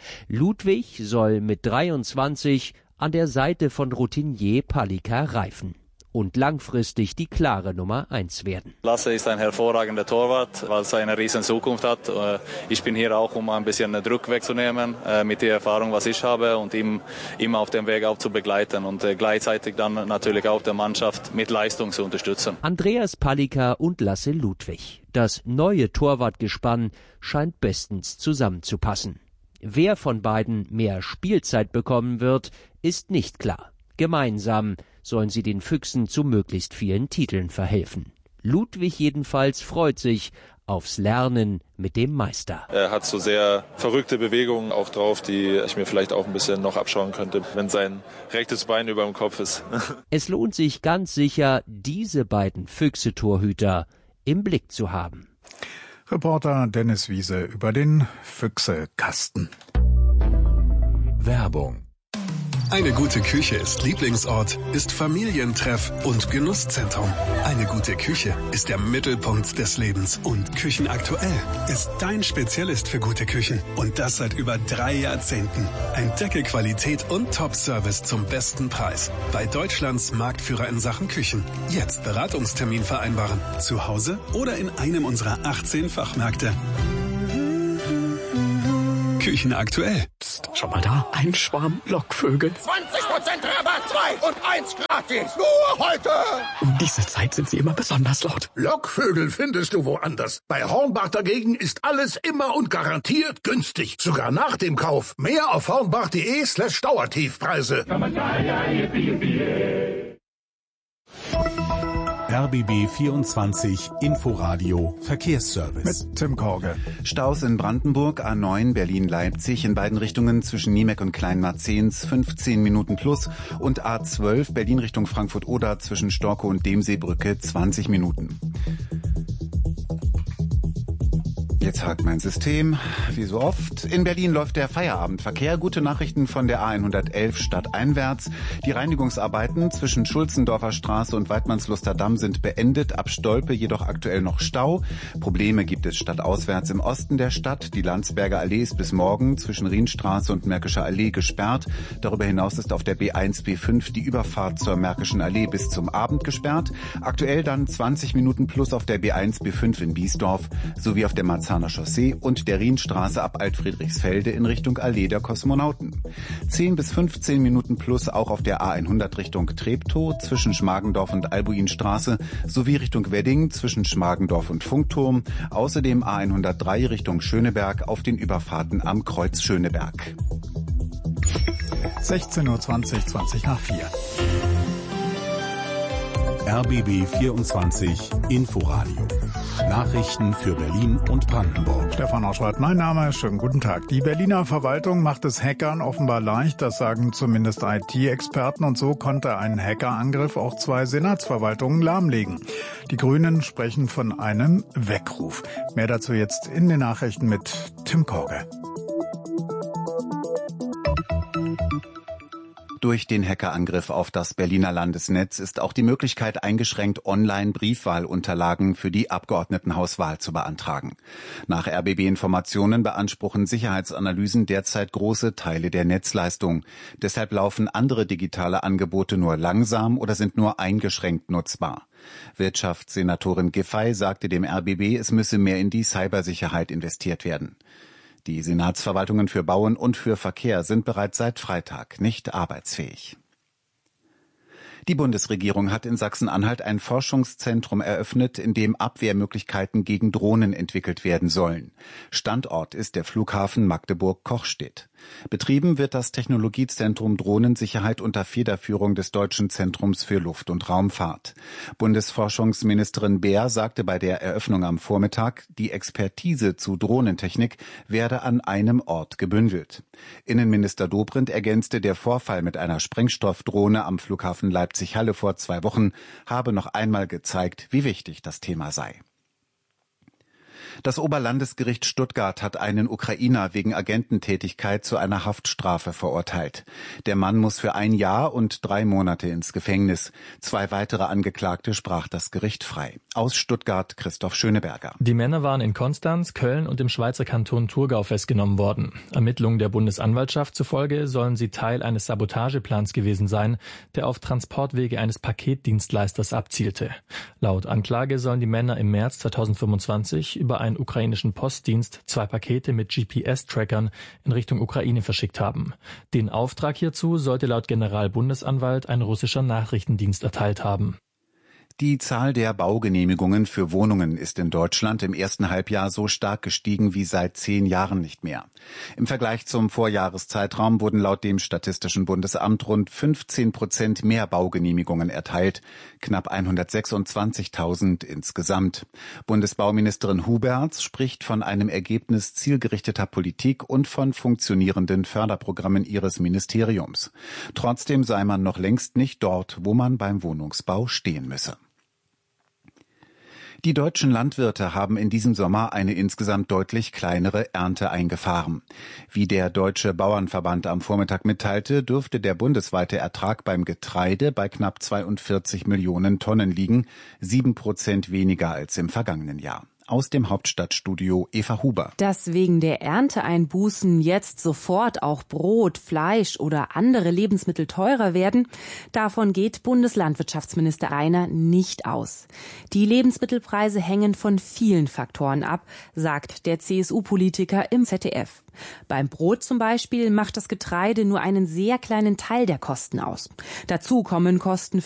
Ludwig soll mit dreiundzwanzig an der Seite von Routinier Palicka reifen und langfristig die klare Nummer eins werden. Lasse ist ein hervorragender Torwart, weil er eine riesen Zukunft hat. Ich bin hier auch, um ein bisschen Druck wegzunehmen, mit der Erfahrung, was ich habe, und ihm immer auf dem Weg auch zu begleiten und gleichzeitig dann natürlich auch der Mannschaft mit Leistung zu unterstützen. Andreas Palicka und Lasse Ludwig. Das neue Torwartgespann scheint bestens zusammenzupassen. Wer von beiden mehr Spielzeit bekommen wird, ist nicht klar. Gemeinsam sollen sie den Füchsen zu möglichst vielen Titeln verhelfen. Ludwig jedenfalls freut sich aufs Lernen mit dem Meister. Er hat so sehr verrückte Bewegungen auch drauf, die ich mir vielleicht auch ein bisschen noch abschauen könnte, wenn sein rechtes Bein über dem Kopf ist. Es lohnt sich ganz sicher, diese beiden Füchse-Torhüter im Blick zu haben. Reporter Dennis Wiese über den Füchse-Kasten. Werbung. Eine gute Küche ist Lieblingsort, ist Familientreff und Genusszentrum. Eine gute Küche ist der Mittelpunkt des Lebens. Und Küchenaktuell ist dein Spezialist für gute Küchen. Und das seit über drei Jahrzehnten. Entdecke Qualität und Top-Service zum besten Preis. Bei Deutschlands Marktführer in Sachen Küchen. Jetzt Beratungstermin vereinbaren. Zu Hause oder in einem unserer achtzehn Fachmärkte. Küchenaktuell. Psst, schau mal da, ein Schwarm Lockvögel. zwanzig Prozent Rabatt, zwei und eins gratis. Nur heute. Um diese Zeit sind sie immer besonders laut. Lockvögel findest du woanders. Bei Hornbach dagegen ist alles immer und garantiert günstig. Sogar nach dem Kauf. Mehr auf hornbach.de slash Dauertiefpreise. R B B vierundzwanzig Inforadio Verkehrsservice. Mit Tim Korge. Staus in Brandenburg, A neun Berlin-Leipzig in beiden Richtungen zwischen Niemek und Kleinmarzens fünfzehn Minuten plus und A zwölf Berlin Richtung Frankfurt-Oder zwischen Storkow und Demseebrücke zwanzig Minuten. Jetzt hakt mein System, wie so oft. In Berlin läuft der Feierabendverkehr. Gute Nachrichten von der A hundertelf stadteinwärts. Die Reinigungsarbeiten zwischen Schulzendorfer Straße und Weidmannsluster Damm sind beendet. Ab Stolpe jedoch aktuell noch Stau. Probleme gibt es stadtauswärts im Osten der Stadt. Die Landsberger Allee ist bis morgen zwischen Rienstraße und Märkischer Allee gesperrt. Darüber hinaus ist auf der B eins B fünf die Überfahrt zur Märkischen Allee bis zum Abend gesperrt. Aktuell dann zwanzig Minuten plus auf der B eins B fünf in Biesdorf sowie auf der Marzahner Chaussee und der Rienstraße ab Altfriedrichsfelde in Richtung Allee der Kosmonauten. zehn bis fünfzehn Minuten plus auch auf der A hundert Richtung Treptow zwischen Schmargendorf und Albuinstraße sowie Richtung Wedding zwischen Schmargendorf und Funkturm. Außerdem A hundertdrei Richtung Schöneberg auf den Überfahrten am Kreuz Schöneberg. sechzehn Uhr zwanzig, zwanzig nach vier. R B B vierundzwanzig Inforadio. Nachrichten für Berlin und Brandenburg. Stefan Oschwart, mein Name. Schönen guten Tag. Die Berliner Verwaltung macht es Hackern offenbar leicht, das sagen zumindest I T-Experten. Und so konnte ein Hackerangriff auch zwei Senatsverwaltungen lahmlegen. Die Grünen sprechen von einem Weckruf. Mehr dazu jetzt in den Nachrichten mit Tim Korge. Durch den Hackerangriff auf das Berliner Landesnetz ist auch die Möglichkeit eingeschränkt, online Briefwahlunterlagen für die Abgeordnetenhauswahl zu beantragen. Nach R B B-Informationen beanspruchen Sicherheitsanalysen derzeit große Teile der Netzleistung. Deshalb laufen andere digitale Angebote nur langsam oder sind nur eingeschränkt nutzbar. Wirtschaftssenatorin Giffey sagte dem R B B, es müsse mehr in die Cybersicherheit investiert werden. Die Senatsverwaltungen für Bauen und für Verkehr sind bereits seit Freitag nicht arbeitsfähig. Die Bundesregierung hat in Sachsen-Anhalt ein Forschungszentrum eröffnet, in dem Abwehrmöglichkeiten gegen Drohnen entwickelt werden sollen. Standort ist der Flughafen Magdeburg-Kochstedt. Betrieben wird das Technologiezentrum Drohnensicherheit unter Federführung des Deutschen Zentrums für Luft- und Raumfahrt. Bundesforschungsministerin Beer sagte bei der Eröffnung am Vormittag, die Expertise zu Drohnentechnik werde an einem Ort gebündelt. Innenminister Dobrindt ergänzte, der Vorfall mit einer Sprengstoffdrohne am Flughafen Leipzig-Halle vor zwei Wochen habe noch einmal gezeigt, wie wichtig das Thema sei. Das Oberlandesgericht Stuttgart hat einen Ukrainer wegen Agententätigkeit zu einer Haftstrafe verurteilt. Der Mann muss für ein Jahr und drei Monate ins Gefängnis. Zwei weitere Angeklagte sprach das Gericht frei. Aus Stuttgart Christoph Schöneberger. Die Männer waren in Konstanz, Köln und im Schweizer Kanton Thurgau festgenommen worden. Ermittlungen der Bundesanwaltschaft zufolge sollen sie Teil eines Sabotageplans gewesen sein, der auf Transportwege eines Paketdienstleisters abzielte. Laut Anklage sollen die Männer im März zweitausendfünfundzwanzig über einen ukrainischen Postdienst zwei Pakete mit G P S-Trackern in Richtung Ukraine verschickt haben. Den Auftrag hierzu sollte laut Generalbundesanwalt ein russischer Nachrichtendienst erteilt haben. Die Zahl der Baugenehmigungen für Wohnungen ist in Deutschland im ersten Halbjahr so stark gestiegen wie seit zehn Jahren nicht mehr. Im Vergleich zum Vorjahreszeitraum wurden laut dem Statistischen Bundesamt rund fünfzehn Prozent mehr Baugenehmigungen erteilt, knapp hundertsechsundzwanzigtausend insgesamt. Bundesbauministerin Huberts spricht von einem Ergebnis zielgerichteter Politik und von funktionierenden Förderprogrammen ihres Ministeriums. Trotzdem sei man noch längst nicht dort, wo man beim Wohnungsbau stehen müsse. Die deutschen Landwirte haben in diesem Sommer eine insgesamt deutlich kleinere Ernte eingefahren. Wie der Deutsche Bauernverband am Vormittag mitteilte, dürfte der bundesweite Ertrag beim Getreide bei knapp zweiundvierzig Millionen Tonnen liegen, sieben Prozent weniger als im vergangenen Jahr. Aus dem Hauptstadtstudio Eva Huber. Dass wegen der Ernteeinbußen jetzt sofort auch Brot, Fleisch oder andere Lebensmittel teurer werden, davon geht Bundeslandwirtschaftsminister Reiner nicht aus. Die Lebensmittelpreise hängen von vielen Faktoren ab, sagt der C S U-Politiker im Z D F. Beim Brot zum Beispiel macht das Getreide nur einen sehr kleinen Teil der Kosten aus. Dazu kommen Kosten